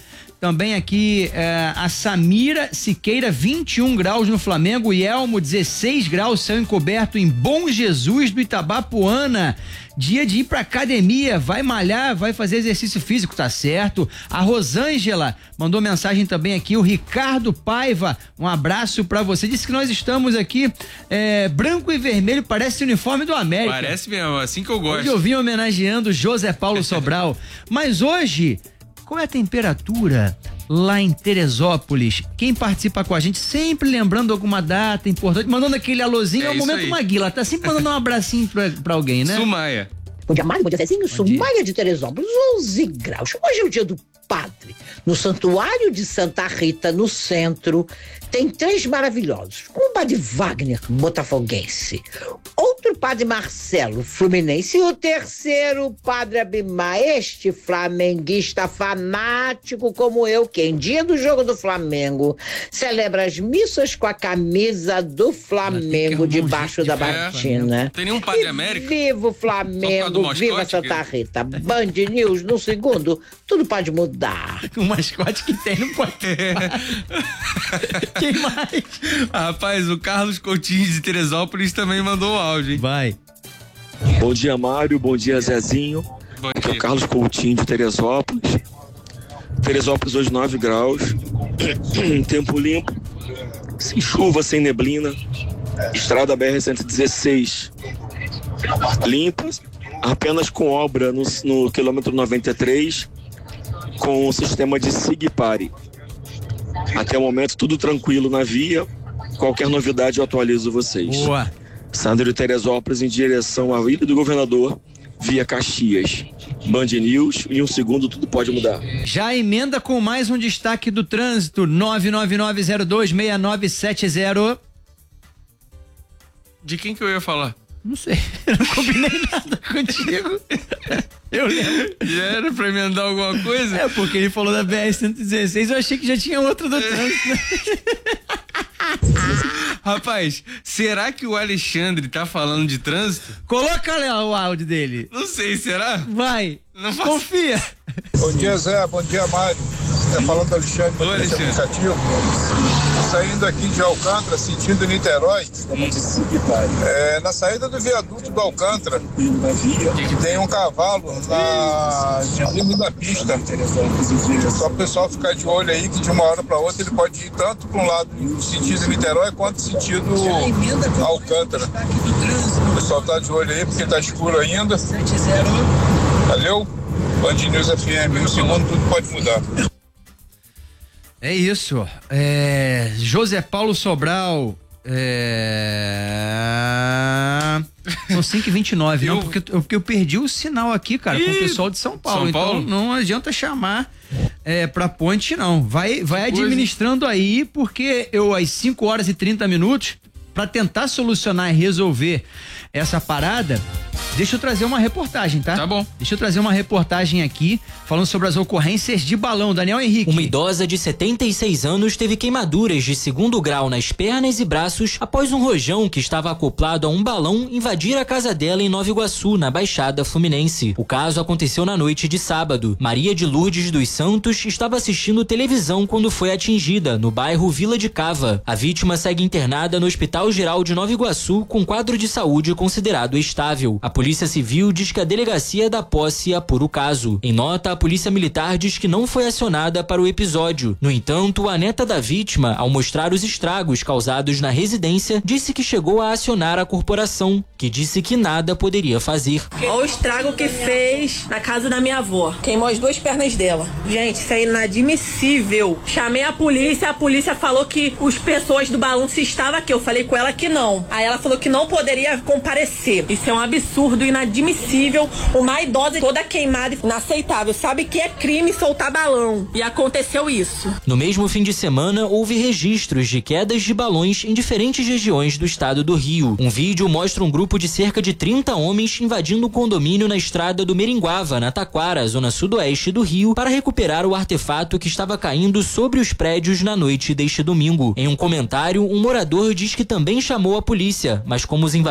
Também aqui é, a Samira Siqueira, vinte e um graus no Flamengo. E Elmo, dezesseis graus, céu encoberto em Bom Jesus do Itabapuana. Dia de ir pra academia, vai malhar, vai fazer exercício físico, tá certo? A Rosângela mandou mensagem também aqui, o Ricardo Paiva, um abraço pra você. Disse que nós estamos aqui é, branco e vermelho, parece o uniforme do América. Parece mesmo, assim que eu gosto. Hoje eu vim homenageando José Paulo Sobral. Mas hoje, qual é a temperatura lá em Teresópolis? Quem participa com a gente, sempre lembrando alguma data importante, mandando aquele alôzinho, é, é o momento Maguila, tá sempre mandando um abracinho pra, pra alguém, né? Sumaia. Bom dia, Mário, bom dia, Zezinho. Sumaia de Teresópolis, onze graus. Hoje é o dia do padre. No Santuário de Santa Rita, no centro, tem três maravilhosos. Um padre Wagner, botafoguense. Outro padre Marcelo, fluminense. E o terceiro, padre Abimar, este flamenguista fanático como eu, que em dia do jogo do Flamengo celebra as missas com a camisa do Flamengo debaixo da batina. É, tem nenhum padre América? Viva o Flamengo, viva Santa Rita. Band News, no segundo, tudo pode mudar. O mascote que tem não pode ter. Quem mais? Rapaz, o Carlos Coutinho de Teresópolis também mandou um áudio, hein? Vai. Bom dia, Mário. Bom dia, Zezinho. Bom Aqui dia. é o Carlos Coutinho de Teresópolis. Teresópolis hoje nove graus. Tempo limpo. Sem chuva, sem neblina. Estrada B R cento e dezesseis. Limpas. Apenas com obra no, no quilômetro noventa e três. Com o sistema de SIG-Pare. Até o momento, tudo tranquilo na via. Qualquer novidade, eu atualizo vocês. Boa. Sandro de Teresópolis em direção à Ilha do Governador, via Caxias. Band News, em um segundo tudo pode mudar. Já emenda com mais um destaque do trânsito, nove nove nove zero dois seis nove sete zero. De quem que eu ia falar? Não sei, eu não combinei nada contigo. Eu lembro. Já era pra emendar alguma coisa? É, porque ele falou da B R cento e dezesseis, eu achei que já tinha outra do trânsito. Rapaz, será que o Alexandre tá falando de trânsito? Coloca lá o áudio dele. Não sei, será? Vai, não faço... confia. Bom dia, Zé, bom dia, Mário. Tá falando do Alexandre, do aplicativo. Saindo aqui de Alcântara, sentido Niterói, é, na saída do viaduto do Alcântara, que tem um cavalo na limite da pista. Só o pessoal ficar de olho aí, que de uma hora para outra ele pode ir tanto para um lado no sentido Niterói quanto no sentido Alcântara. O pessoal tá de olho aí porque tá escuro ainda. Valeu? Band News F M, um segundo tudo pode mudar. É isso. É... José Paulo Sobral. É... São cinco e vinte e nove, eu... não, porque, porque eu perdi o sinal aqui, cara, Ih, com o pessoal de São Paulo. São Paulo? Então não adianta chamar é, pra ponte, não. Vai, vai administrando aí, porque eu, às cinco horas e trinta minutos, pra tentar solucionar e resolver essa parada, deixa eu trazer uma reportagem, tá? Tá bom. Deixa eu trazer uma reportagem aqui falando sobre as ocorrências de balão. Daniel Henrique. Uma idosa de setenta e seis anos teve queimaduras de segundo grau nas pernas e braços após um rojão que estava acoplado a um balão invadir a casa dela em Nova Iguaçu, na Baixada Fluminense. O caso aconteceu na noite de sábado. Maria de Lourdes dos Santos estava assistindo televisão quando foi atingida, no bairro Vila de Cava. A vítima segue internada no Hospital Geral de Nova Iguaçu com quadro de saúde considerado estável. A Polícia Civil diz que a delegacia da posse apura o caso. Em nota, a Polícia Militar diz que não foi acionada para o episódio. No entanto, a neta da vítima, ao mostrar os estragos causados na residência, disse que chegou a acionar a corporação, que disse que nada poderia fazer. Olha o estrago que fez na casa da minha avó. Queimou as duas pernas dela. Gente, isso é inadmissível. Chamei a polícia, a polícia falou que os pessoas do balão se estavam aqui. Eu falei com ela que não. Aí ela falou que não poderia comparecer. Isso é um absurdo, inadmissível. Uma idosa toda queimada, inaceitável. Sabe que é crime soltar balão. E aconteceu isso. No mesmo fim de semana, houve registros de quedas de balões em diferentes regiões do estado do Rio. Um vídeo mostra um grupo de cerca de trinta homens invadindo o condomínio na estrada do Meringuava, na Taquara, zona sudoeste do Rio, para recuperar o artefato que estava caindo sobre os prédios na noite deste domingo. Em um comentário, um morador diz que também chamou a polícia, mas como os invasores já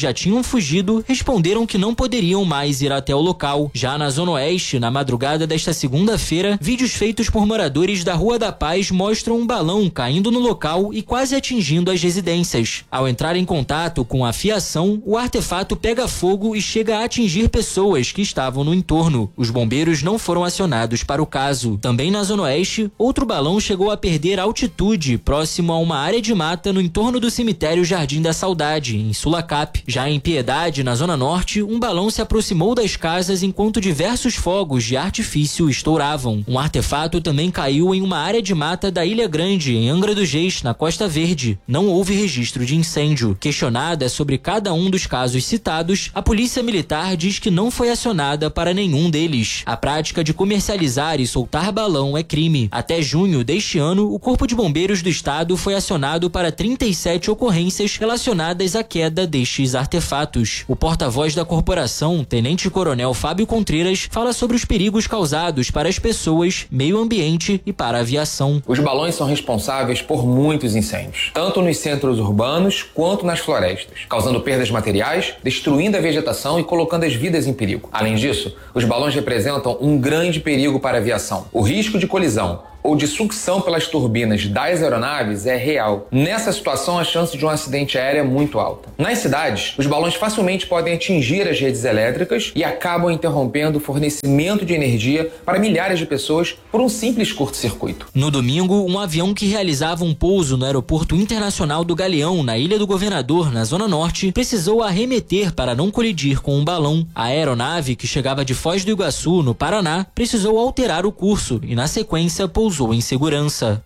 já tinham fugido responderam que não poderiam mais ir até o local. Já na Zona Oeste, na madrugada desta segunda-feira, vídeos feitos por moradores da Rua da Paz mostram um balão caindo no local e quase atingindo as residências. Ao entrar em contato com a fiação, o artefato pega fogo e chega a atingir pessoas que estavam no entorno. Os bombeiros não foram acionados para o caso. Também na Zona Oeste, outro balão chegou a perder altitude próximo a uma área de mata no entorno do cemitério Jardim da Saudade, em Sulacap. Já em Piedade, na Zona Norte, um balão se aproximou das casas enquanto diversos fogos de artifício estouravam. Um artefato também caiu em uma área de mata da Ilha Grande, em Angra dos Reis, na Costa Verde. Não houve registro de incêndio. Questionada sobre cada um dos casos citados, a Polícia Militar diz que não foi acionada para nenhum deles. A prática de comercializar e soltar balão é crime. Até junho deste ano, o Corpo de Bombeiros do Estado foi acionado para trinta e sete ocorrências relacionadas à queda destes artefatos. O porta-voz da corporação, Tenente Coronel Fábio Contreiras, fala sobre os perigos causados para as pessoas, meio ambiente e para a aviação. Os balões são responsáveis por muitos incêndios, tanto nos centros urbanos quanto nas florestas, causando perdas materiais, destruindo a vegetação e colocando as vidas em perigo. Além disso, os balões representam um grande perigo para a aviação. O risco de colisão ou de sucção pelas turbinas das aeronaves é real. Nessa situação, a chance de um acidente aéreo é muito alta. Nas cidades, os balões facilmente podem atingir as redes elétricas e acabam interrompendo o fornecimento de energia para milhares de pessoas por um simples curto-circuito. No domingo, um avião que realizava um pouso no Aeroporto Internacional do Galeão, na Ilha do Governador, na Zona Norte, precisou arremeter para não colidir com um balão. A aeronave, que chegava de Foz do Iguaçu, no Paraná, precisou alterar o curso e, na sequência, pousou usou em segurança.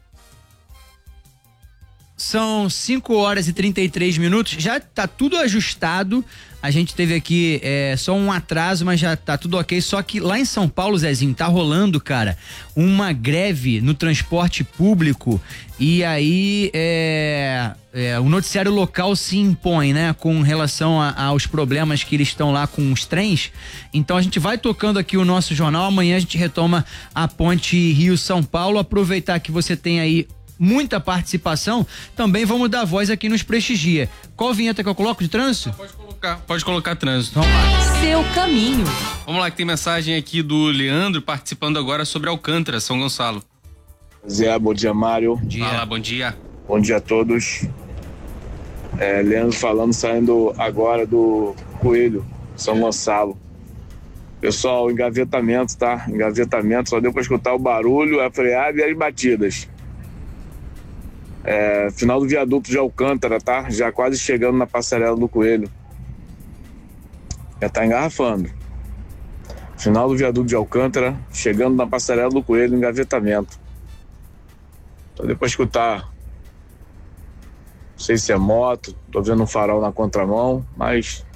São cinco horas e trinta e três minutos, já tá tudo ajustado. A gente teve aqui é, só um atraso, mas já tá tudo ok. Só que lá em São Paulo, Zezinho, tá rolando, cara, uma greve no transporte público. E aí é, é, o noticiário local se impõe, né, com relação a, aos problemas que eles estão lá com os trens. Então a gente vai tocando aqui o nosso jornal. Amanhã a gente retoma a ponte Rio-São Paulo. Aproveitar que você tem aí muita participação, também vamos dar voz aqui nos Prestigia. Qual vinheta que eu coloco de trânsito? Pode colocar, pode colocar trânsito. Vamos lá. Seu caminho. Vamos lá, que tem mensagem aqui do Leandro participando agora sobre Alcântara, São Gonçalo. Zé, bom dia, Mário. Bom dia. Fala, bom dia. Bom dia a todos. É, Leandro falando, saindo agora do Coelho, São Gonçalo. Pessoal, engavetamento, tá? Engavetamento, só deu pra escutar o barulho, a freada e as batidas. É, final do viaduto de Alcântara, tá? Já quase chegando na passarela do Coelho. Já tá engarrafando. Final do viaduto de Alcântara, chegando na passarela do Coelho, engavetamento. Só deu pra escutar. Não sei se é moto, tô vendo um farol na contramão, mas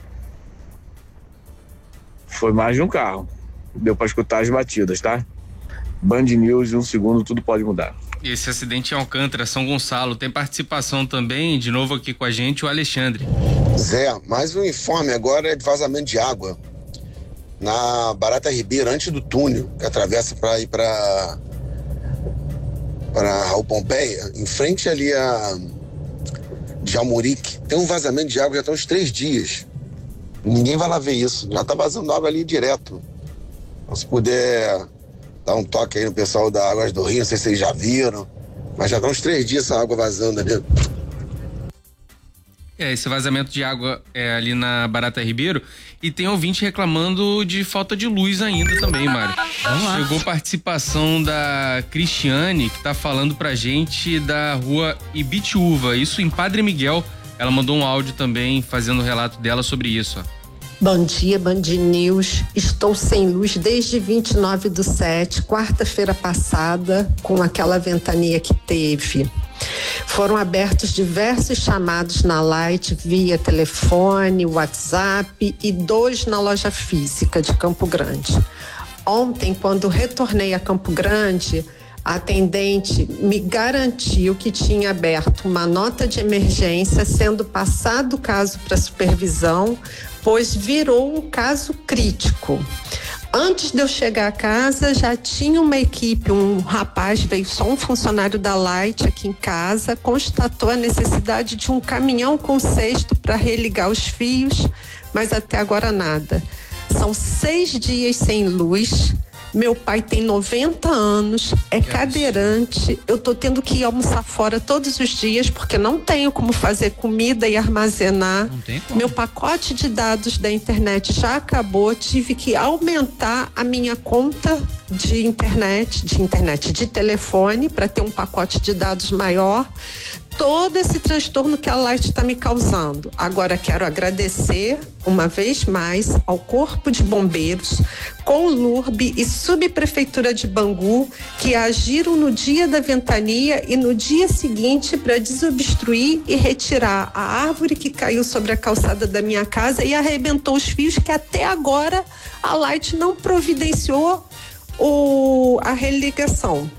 foi mais de um carro. Deu pra escutar as batidas, tá? Band News, em um segundo tudo pode mudar. Esse acidente em Alcântara, São Gonçalo, tem participação também, de novo aqui com a gente, o Alexandre. Zé, mais um informe agora é de vazamento de água na Barata Ribeiro, antes do túnel, que atravessa para ir para para Raul Pompeia, em frente ali a Jalmurique. Tem um vazamento de água já está uns três dias. Ninguém vai lá ver isso, já está vazando água ali direto. Então, se puder dar um toque aí no pessoal da Águas do Rio, não sei se vocês já viram, mas já estão uns três dias essa água vazando ali. É, esse vazamento de água é ali na Barata Ribeiro, e tem ouvinte reclamando de falta de luz ainda também, Mário. Chegou participação da Cristiane, que tá falando pra gente da rua Ibitiúva, isso em Padre Miguel. Ela mandou um áudio também fazendo o relato dela sobre isso, ó. Bom dia, Band News. Estou sem luz desde vinte e nove do sete, quarta-feira passada, com aquela ventania que teve. Foram abertos diversos chamados na Light via telefone, WhatsApp e dois na loja física de Campo Grande. Ontem, quando retornei a Campo Grande, a atendente me garantiu que tinha aberto uma nota de emergência, sendo passado o caso para supervisão, pois virou um caso crítico. Antes de eu chegar a casa, já tinha uma equipe, um rapaz, veio só um funcionário da Light aqui em casa, constatou a necessidade de um caminhão com cesto para religar os fios, mas até agora nada. São seis dias sem luz. Meu pai tem noventa anos, é cadeirante, eu tô tendo que ir almoçar fora todos os dias porque não tenho como fazer comida e armazenar. Não tem como. Meu pacote de dados da internet já acabou, tive que aumentar a minha conta de internet, de internet de telefone para ter um pacote de dados maior. Todo esse transtorno que a Light está me causando. Agora quero agradecer uma vez mais ao Corpo de Bombeiros, Conlurb e Subprefeitura de Bangu, que agiram no dia da ventania e no dia seguinte para desobstruir e retirar a árvore que caiu sobre a calçada da minha casa e arrebentou os fios que até agora a Light não providenciou o, a religação.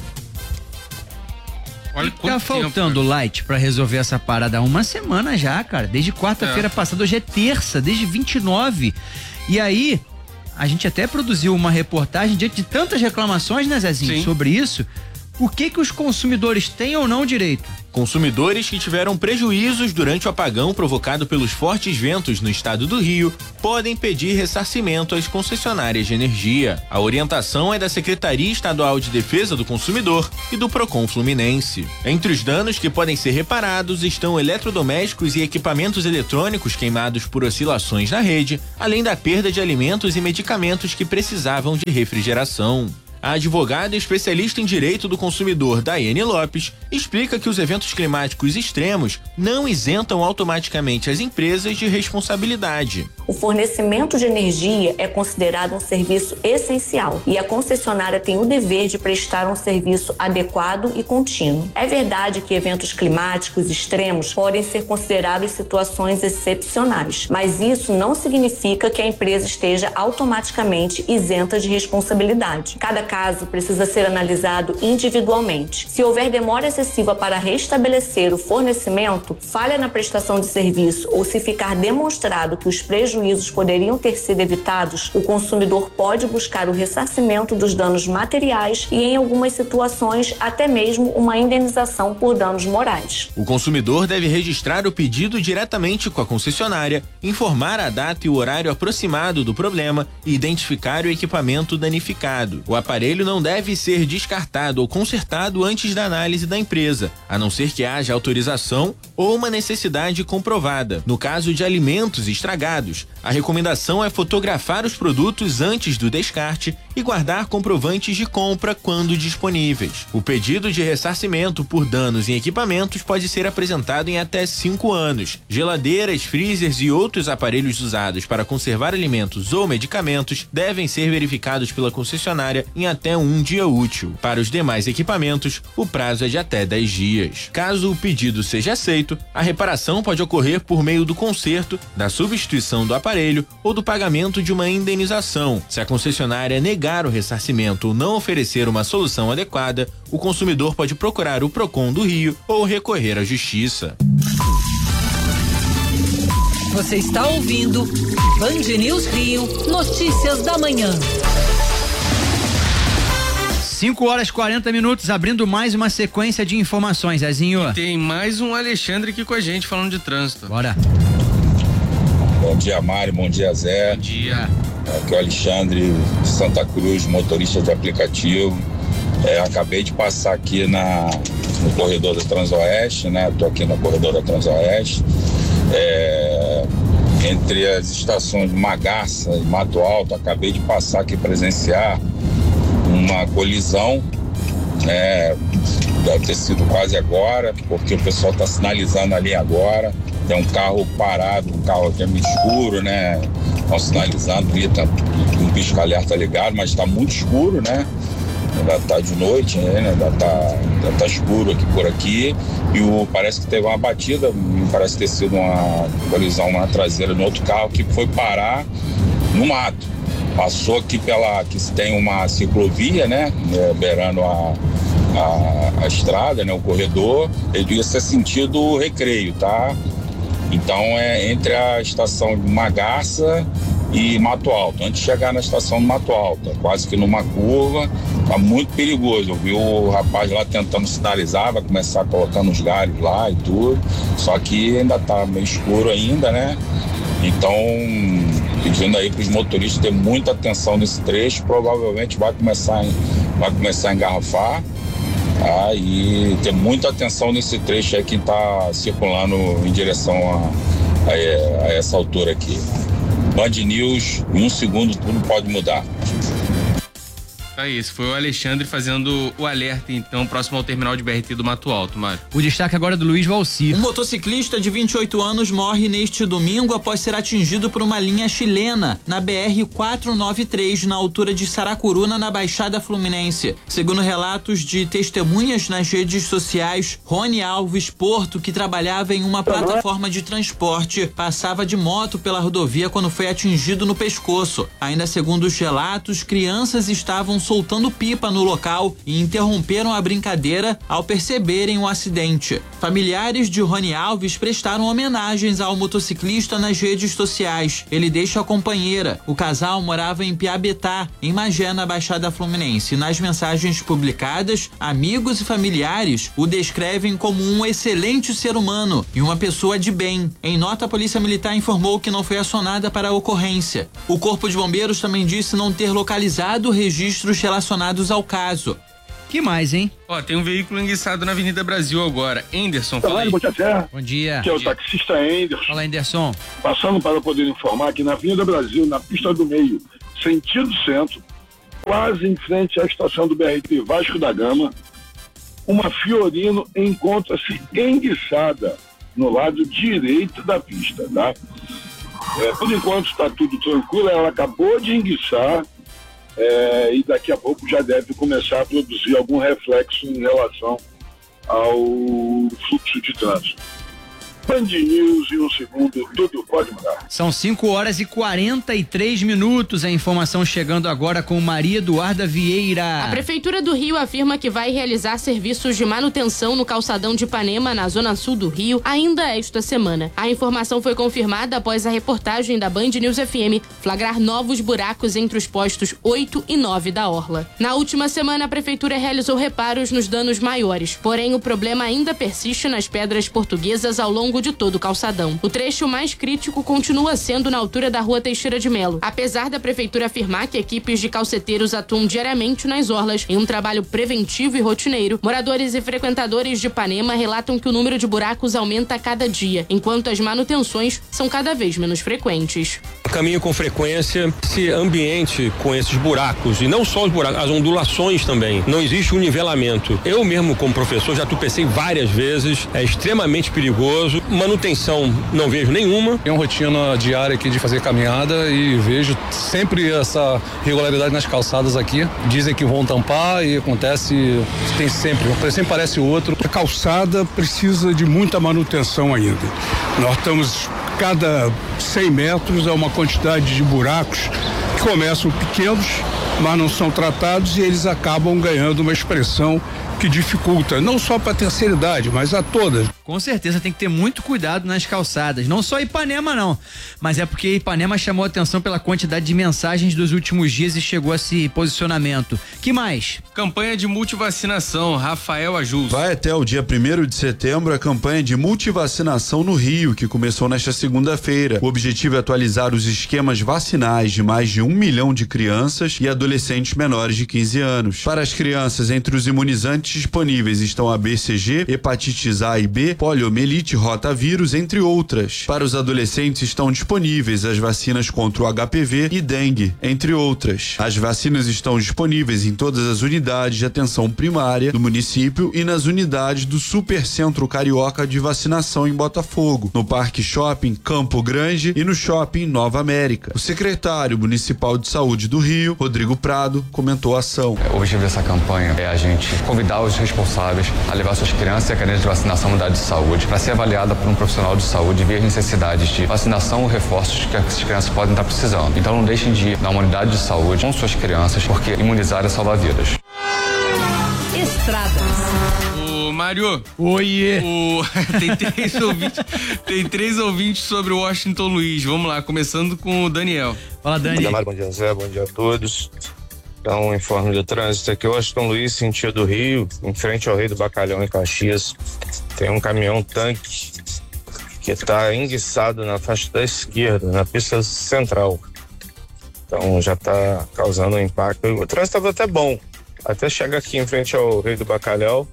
Olha, tá faltando tempo, Light pra resolver essa parada há uma semana já, cara. Desde quarta-feira é. passada, hoje é terça, desde vinte e nove. E aí, a gente até produziu uma reportagem diante de tantas reclamações, né, Zezinho, Sim. sobre isso. O que que os consumidores têm ou não direito? Consumidores que tiveram prejuízos durante o apagão provocado pelos fortes ventos no estado do Rio podem pedir ressarcimento às concessionárias de energia. A orientação é da Secretaria Estadual de Defesa do Consumidor e do Procon Fluminense. Entre os danos que podem ser reparados estão eletrodomésticos e equipamentos eletrônicos queimados por oscilações na rede, além da perda de alimentos e medicamentos que precisavam de refrigeração. A advogada especialista em direito do consumidor, Daiane Lopes, explica que os eventos climáticos extremos não isentam automaticamente as empresas de responsabilidade. O fornecimento de energia é considerado um serviço essencial e a concessionária tem o dever de prestar um serviço adequado e contínuo. É verdade que eventos climáticos extremos podem ser considerados situações excepcionais, mas isso não significa que a empresa esteja automaticamente isenta de responsabilidade. Cada caso precisa ser analisado individualmente. Se houver demora excessiva para restabelecer o fornecimento, falha na prestação de serviço ou se ficar demonstrado que os prejuízos poderiam ter sido evitados, o consumidor pode buscar o ressarcimento dos danos materiais e, em algumas situações, até mesmo uma indenização por danos morais. O consumidor deve registrar o pedido diretamente com a concessionária, informar a data e o horário aproximado do problema e identificar o equipamento danificado. O aparelho não deve ser descartado ou consertado antes da análise da empresa, a não ser que haja autorização ou uma necessidade comprovada. No caso de alimentos estragados, a recomendação é fotografar os produtos antes do descarte e guardar comprovantes de compra quando disponíveis. O pedido de ressarcimento por danos em equipamentos pode ser apresentado em até cinco anos. Geladeiras, freezers e outros aparelhos usados para conservar alimentos ou medicamentos devem ser verificados pela concessionária em até um dia útil. Para os demais equipamentos, o prazo é de até dez dias. Caso o pedido seja aceito, a reparação pode ocorrer por meio do conserto, da substituição do aparelho ou do pagamento de uma indenização. Se a concessionária negar o ressarcimento ou não oferecer uma solução adequada, o consumidor pode procurar o Procon do Rio ou recorrer à Justiça. Você está ouvindo Band News Rio, notícias da manhã. cinco horas e quarenta minutos, abrindo mais uma sequência de informações, Zezinho. E tem mais um Alexandre aqui com a gente falando de trânsito. Bora. Bom dia, Mário, bom dia, Zé. Bom dia. Aqui é o Alexandre de Santa Cruz, motorista de aplicativo. É, acabei de passar aqui na, no corredor da Transoeste, né? Tô aqui no corredor da Transoeste. É, entre as estações Magaça e Mato Alto, acabei de passar aqui presenciar uma colisão, né? Deve ter sido quase agora, porque o pessoal está sinalizando ali agora. Tem um carro parado, um carro até meio escuro, né? Estão sinalizando ali, tá um pisca-alerta ligado, mas está muito escuro, né? Ainda tá de noite, né? Ainda tá, ainda tá escuro aqui por aqui. E o, parece que teve uma batida, parece ter sido uma colisão na traseira de outro carro que foi parar no mato. Passou aqui pela, que tem uma ciclovia, né? Beirando a, a, a estrada, né? O corredor. Ele ia ser sentido Recreio, tá? Então é entre a estação de Magaça e Mato Alto. Antes de chegar na estação do Mato Alto, quase que numa curva, tá muito perigoso. Eu vi o rapaz lá tentando sinalizar, vai começar colocando os galhos lá e tudo, só que ainda tá meio escuro ainda, né? Então, pedindo aí para os motoristas ter muita atenção nesse trecho, provavelmente vai começar, vai começar a engarrafar, tá? E ter muita atenção nesse trecho aí que está circulando em direção a, a, a essa altura aqui. Band News, em um segundo tudo pode mudar. É isso, foi o Alexandre fazendo o alerta, então, próximo ao terminal de B R T do Mato Alto, Mário. O destaque agora é do Luiz Valcir. Um motociclista de vinte e oito anos morre neste domingo após ser atingido por uma linha chilena na B R quatrocentos e noventa e três, na altura de Saracuruna, na Baixada Fluminense. Segundo relatos de testemunhas nas redes sociais, Rony Alves Porto, que trabalhava em uma plataforma de transporte, passava de moto pela rodovia quando foi atingido no pescoço. Ainda segundo os relatos, crianças estavam soltando pipa no local e interromperam a brincadeira ao perceberem o acidente. Familiares de Rony Alves prestaram homenagens ao motociclista nas redes sociais. Ele deixa a companheira. O casal morava em Piabetá, em Magé, na Baixada Fluminense. Nas mensagens publicadas, amigos e familiares o descrevem como um excelente ser humano e uma pessoa de bem. Em nota, a Polícia Militar informou que não foi acionada para a ocorrência. O Corpo de Bombeiros também disse não ter localizado registros relacionados ao caso. Que mais, hein? Ó, tem um veículo enguiçado na Avenida Brasil agora. Enderson, fala aí. Bom dia. Bom dia. Que é o taxista Enderson. Fala, Enderson. Passando para poder informar que na Avenida Brasil, na pista do meio, sentido centro, quase em frente à estação do B R T Vasco da Gama, uma Fiorino encontra-se enguiçada no lado direito da pista, tá? É, por enquanto está tudo tranquilo, ela acabou de enguiçar. É, e daqui a pouco já deve começar a produzir algum reflexo em relação ao fluxo de trânsito. Band News em um segundo, tudo pode mudar. São cinco horas e quarenta e três minutos. A informação chegando agora com Maria Eduarda Vieira. A Prefeitura do Rio afirma que vai realizar serviços de manutenção no calçadão de Ipanema, na zona sul do Rio, ainda esta semana. A informação foi confirmada após a reportagem da Band News F M flagrar novos buracos entre os postos oito e nove da orla. Na última semana, a Prefeitura realizou reparos nos danos maiores, porém o problema ainda persiste nas pedras portuguesas ao longo de todo o calçadão. O trecho mais crítico continua sendo na altura da Rua Teixeira de Melo. Apesar da prefeitura afirmar que equipes de calceteiros atuam diariamente nas orlas em um trabalho preventivo e rotineiro, moradores e frequentadores de Ipanema relatam que o número de buracos aumenta a cada dia, enquanto as manutenções são cada vez menos frequentes. Caminho com frequência esse ambiente com esses buracos, e não só os buracos, as ondulações também. Não existe um nivelamento. Eu mesmo, como professor, já tropecei várias vezes, é extremamente perigoso. Manutenção não vejo nenhuma. Tem uma rotina diária aqui de fazer caminhada e vejo sempre essa regularidade nas calçadas aqui. Dizem que vão tampar e acontece, tem sempre, sempre parece outro. A calçada precisa de muita manutenção ainda. Nós estamos, cada cem metros é uma quantidade de buracos que começam pequenos, mas não são tratados e eles acabam ganhando uma expressão que dificulta, não só para a terceira idade, mas a todas. Com certeza tem que ter muito cuidado nas calçadas, não só Ipanema não, mas é porque Ipanema chamou a atenção pela quantidade de mensagens dos últimos dias e chegou a esse posicionamento. Que mais? Campanha de multivacinação, Rafael Ajus. Vai até o dia primeiro de setembro a campanha de multivacinação no Rio, que começou nesta segunda-feira. O objetivo é atualizar os esquemas vacinais de mais de um milhão de crianças e adolescentes menores de quinze anos. Para as crianças, entre os imunizantes disponíveis estão a B C G, hepatites A e B, poliomielite, rotavírus, entre outras. Para os adolescentes estão disponíveis as vacinas contra o H P V e dengue, entre outras. As vacinas estão disponíveis em todas as unidades de atenção primária do município e nas unidades do Supercentro Carioca de Vacinação em Botafogo, no Parque Shopping Campo Grande e no Shopping Nova América. O secretário municipal de saúde do Rio, Rodrigo Prado, comentou a ação. O objetivo dessa campanha é a gente convidar os responsáveis a levar suas crianças e a caderneta de vacinação à unidade de saúde para ser avaliada por um profissional de saúde e ver as necessidades de vacinação ou reforços que as crianças podem estar precisando. Então não deixem de ir na unidade de saúde com suas crianças, porque imunizar é salvar vidas. Estradas. O Mário. Oiê. O... tem, três ouvintes, tem três ouvintes sobre o Washington Luiz. Vamos lá, começando com o Daniel. Fala, Dani. Bom dia, Mário. Bom dia, Zé. Bom dia a todos. Dá um informe do trânsito aqui. Washington Luiz, sentido Rio, em frente ao Rei do Bacalhau, em Caxias. Tem um caminhão tanque que está enguiçado na faixa da esquerda, na pista central. Então já está causando um impacto. O trânsito estava até bom, até chegar aqui em frente ao Rei do Bacalhau.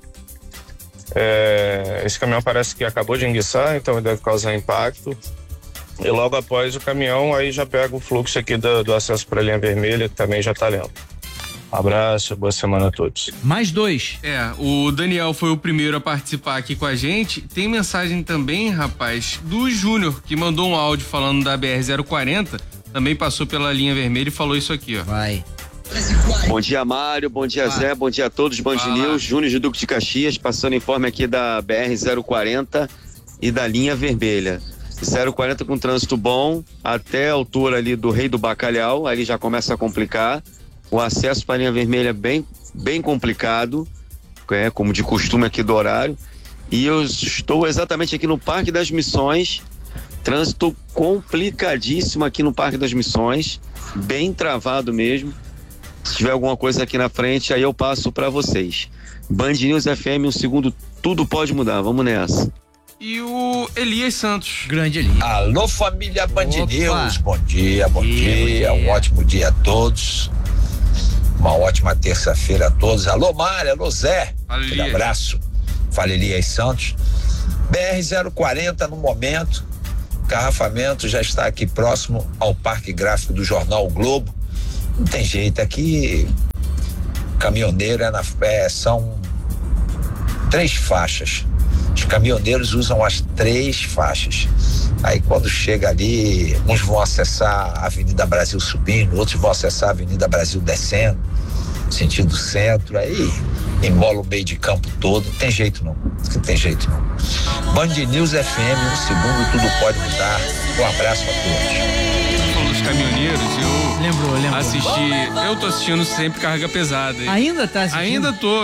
É, esse caminhão parece que acabou de enguiçar, então deve causar impacto. E logo após o caminhão, aí já pega o fluxo aqui do, do acesso para a linha vermelha, que também já está lento. Abraço, boa semana a todos. Mais dois. É, o Daniel foi o primeiro a participar aqui com a gente. Tem mensagem também, rapaz, do Júnior, que mandou um áudio falando da B R zero quarenta, também passou pela linha vermelha e falou isso aqui, ó. Vai. Bom dia, Mário, bom dia, ah. Zé, bom dia a todos, Band News, Júnior de Duque de Caxias, passando informe aqui da B R zero quarenta e da linha vermelha. zero quarenta com trânsito bom, até a altura ali do Rei do Bacalhau, ali já começa a complicar. O acesso para a linha vermelha é bem, bem complicado, é, como de costume aqui do horário. E eu estou exatamente aqui no Parque das Missões, trânsito complicadíssimo aqui no Parque das Missões, bem travado mesmo. Se tiver alguma coisa aqui na frente, aí eu passo para vocês. Band News F M, um segundo, tudo pode mudar, vamos nessa. E o Elias Santos. Grande Elias. Alô, família Band News, bom dia, bom dia, dia, um ótimo dia a todos. Uma ótima terça-feira a todos. Alô, Mário, alô, Zé. Aquele abraço. Fala, Elias Santos. B R zero quarenta no momento. Engarrafamento já está aqui próximo ao Parque Gráfico do Jornal o Globo. Não tem jeito, aqui caminhoneiro é na, é, são três faixas. Os caminhoneiros usam as três faixas. Aí quando chega ali, uns vão acessar a Avenida Brasil subindo, outros vão acessar a Avenida Brasil descendo, sentido centro, aí embola o meio de campo todo. Não tem jeito não, não tem jeito não. Band News F M, um segundo, tudo pode mudar. Um abraço a todos. Falou dos caminhoneiros, eu lembrou, lembrou. assisti, eu tô assistindo sempre Carga Pesada. Ainda tá assistindo? Ainda tô.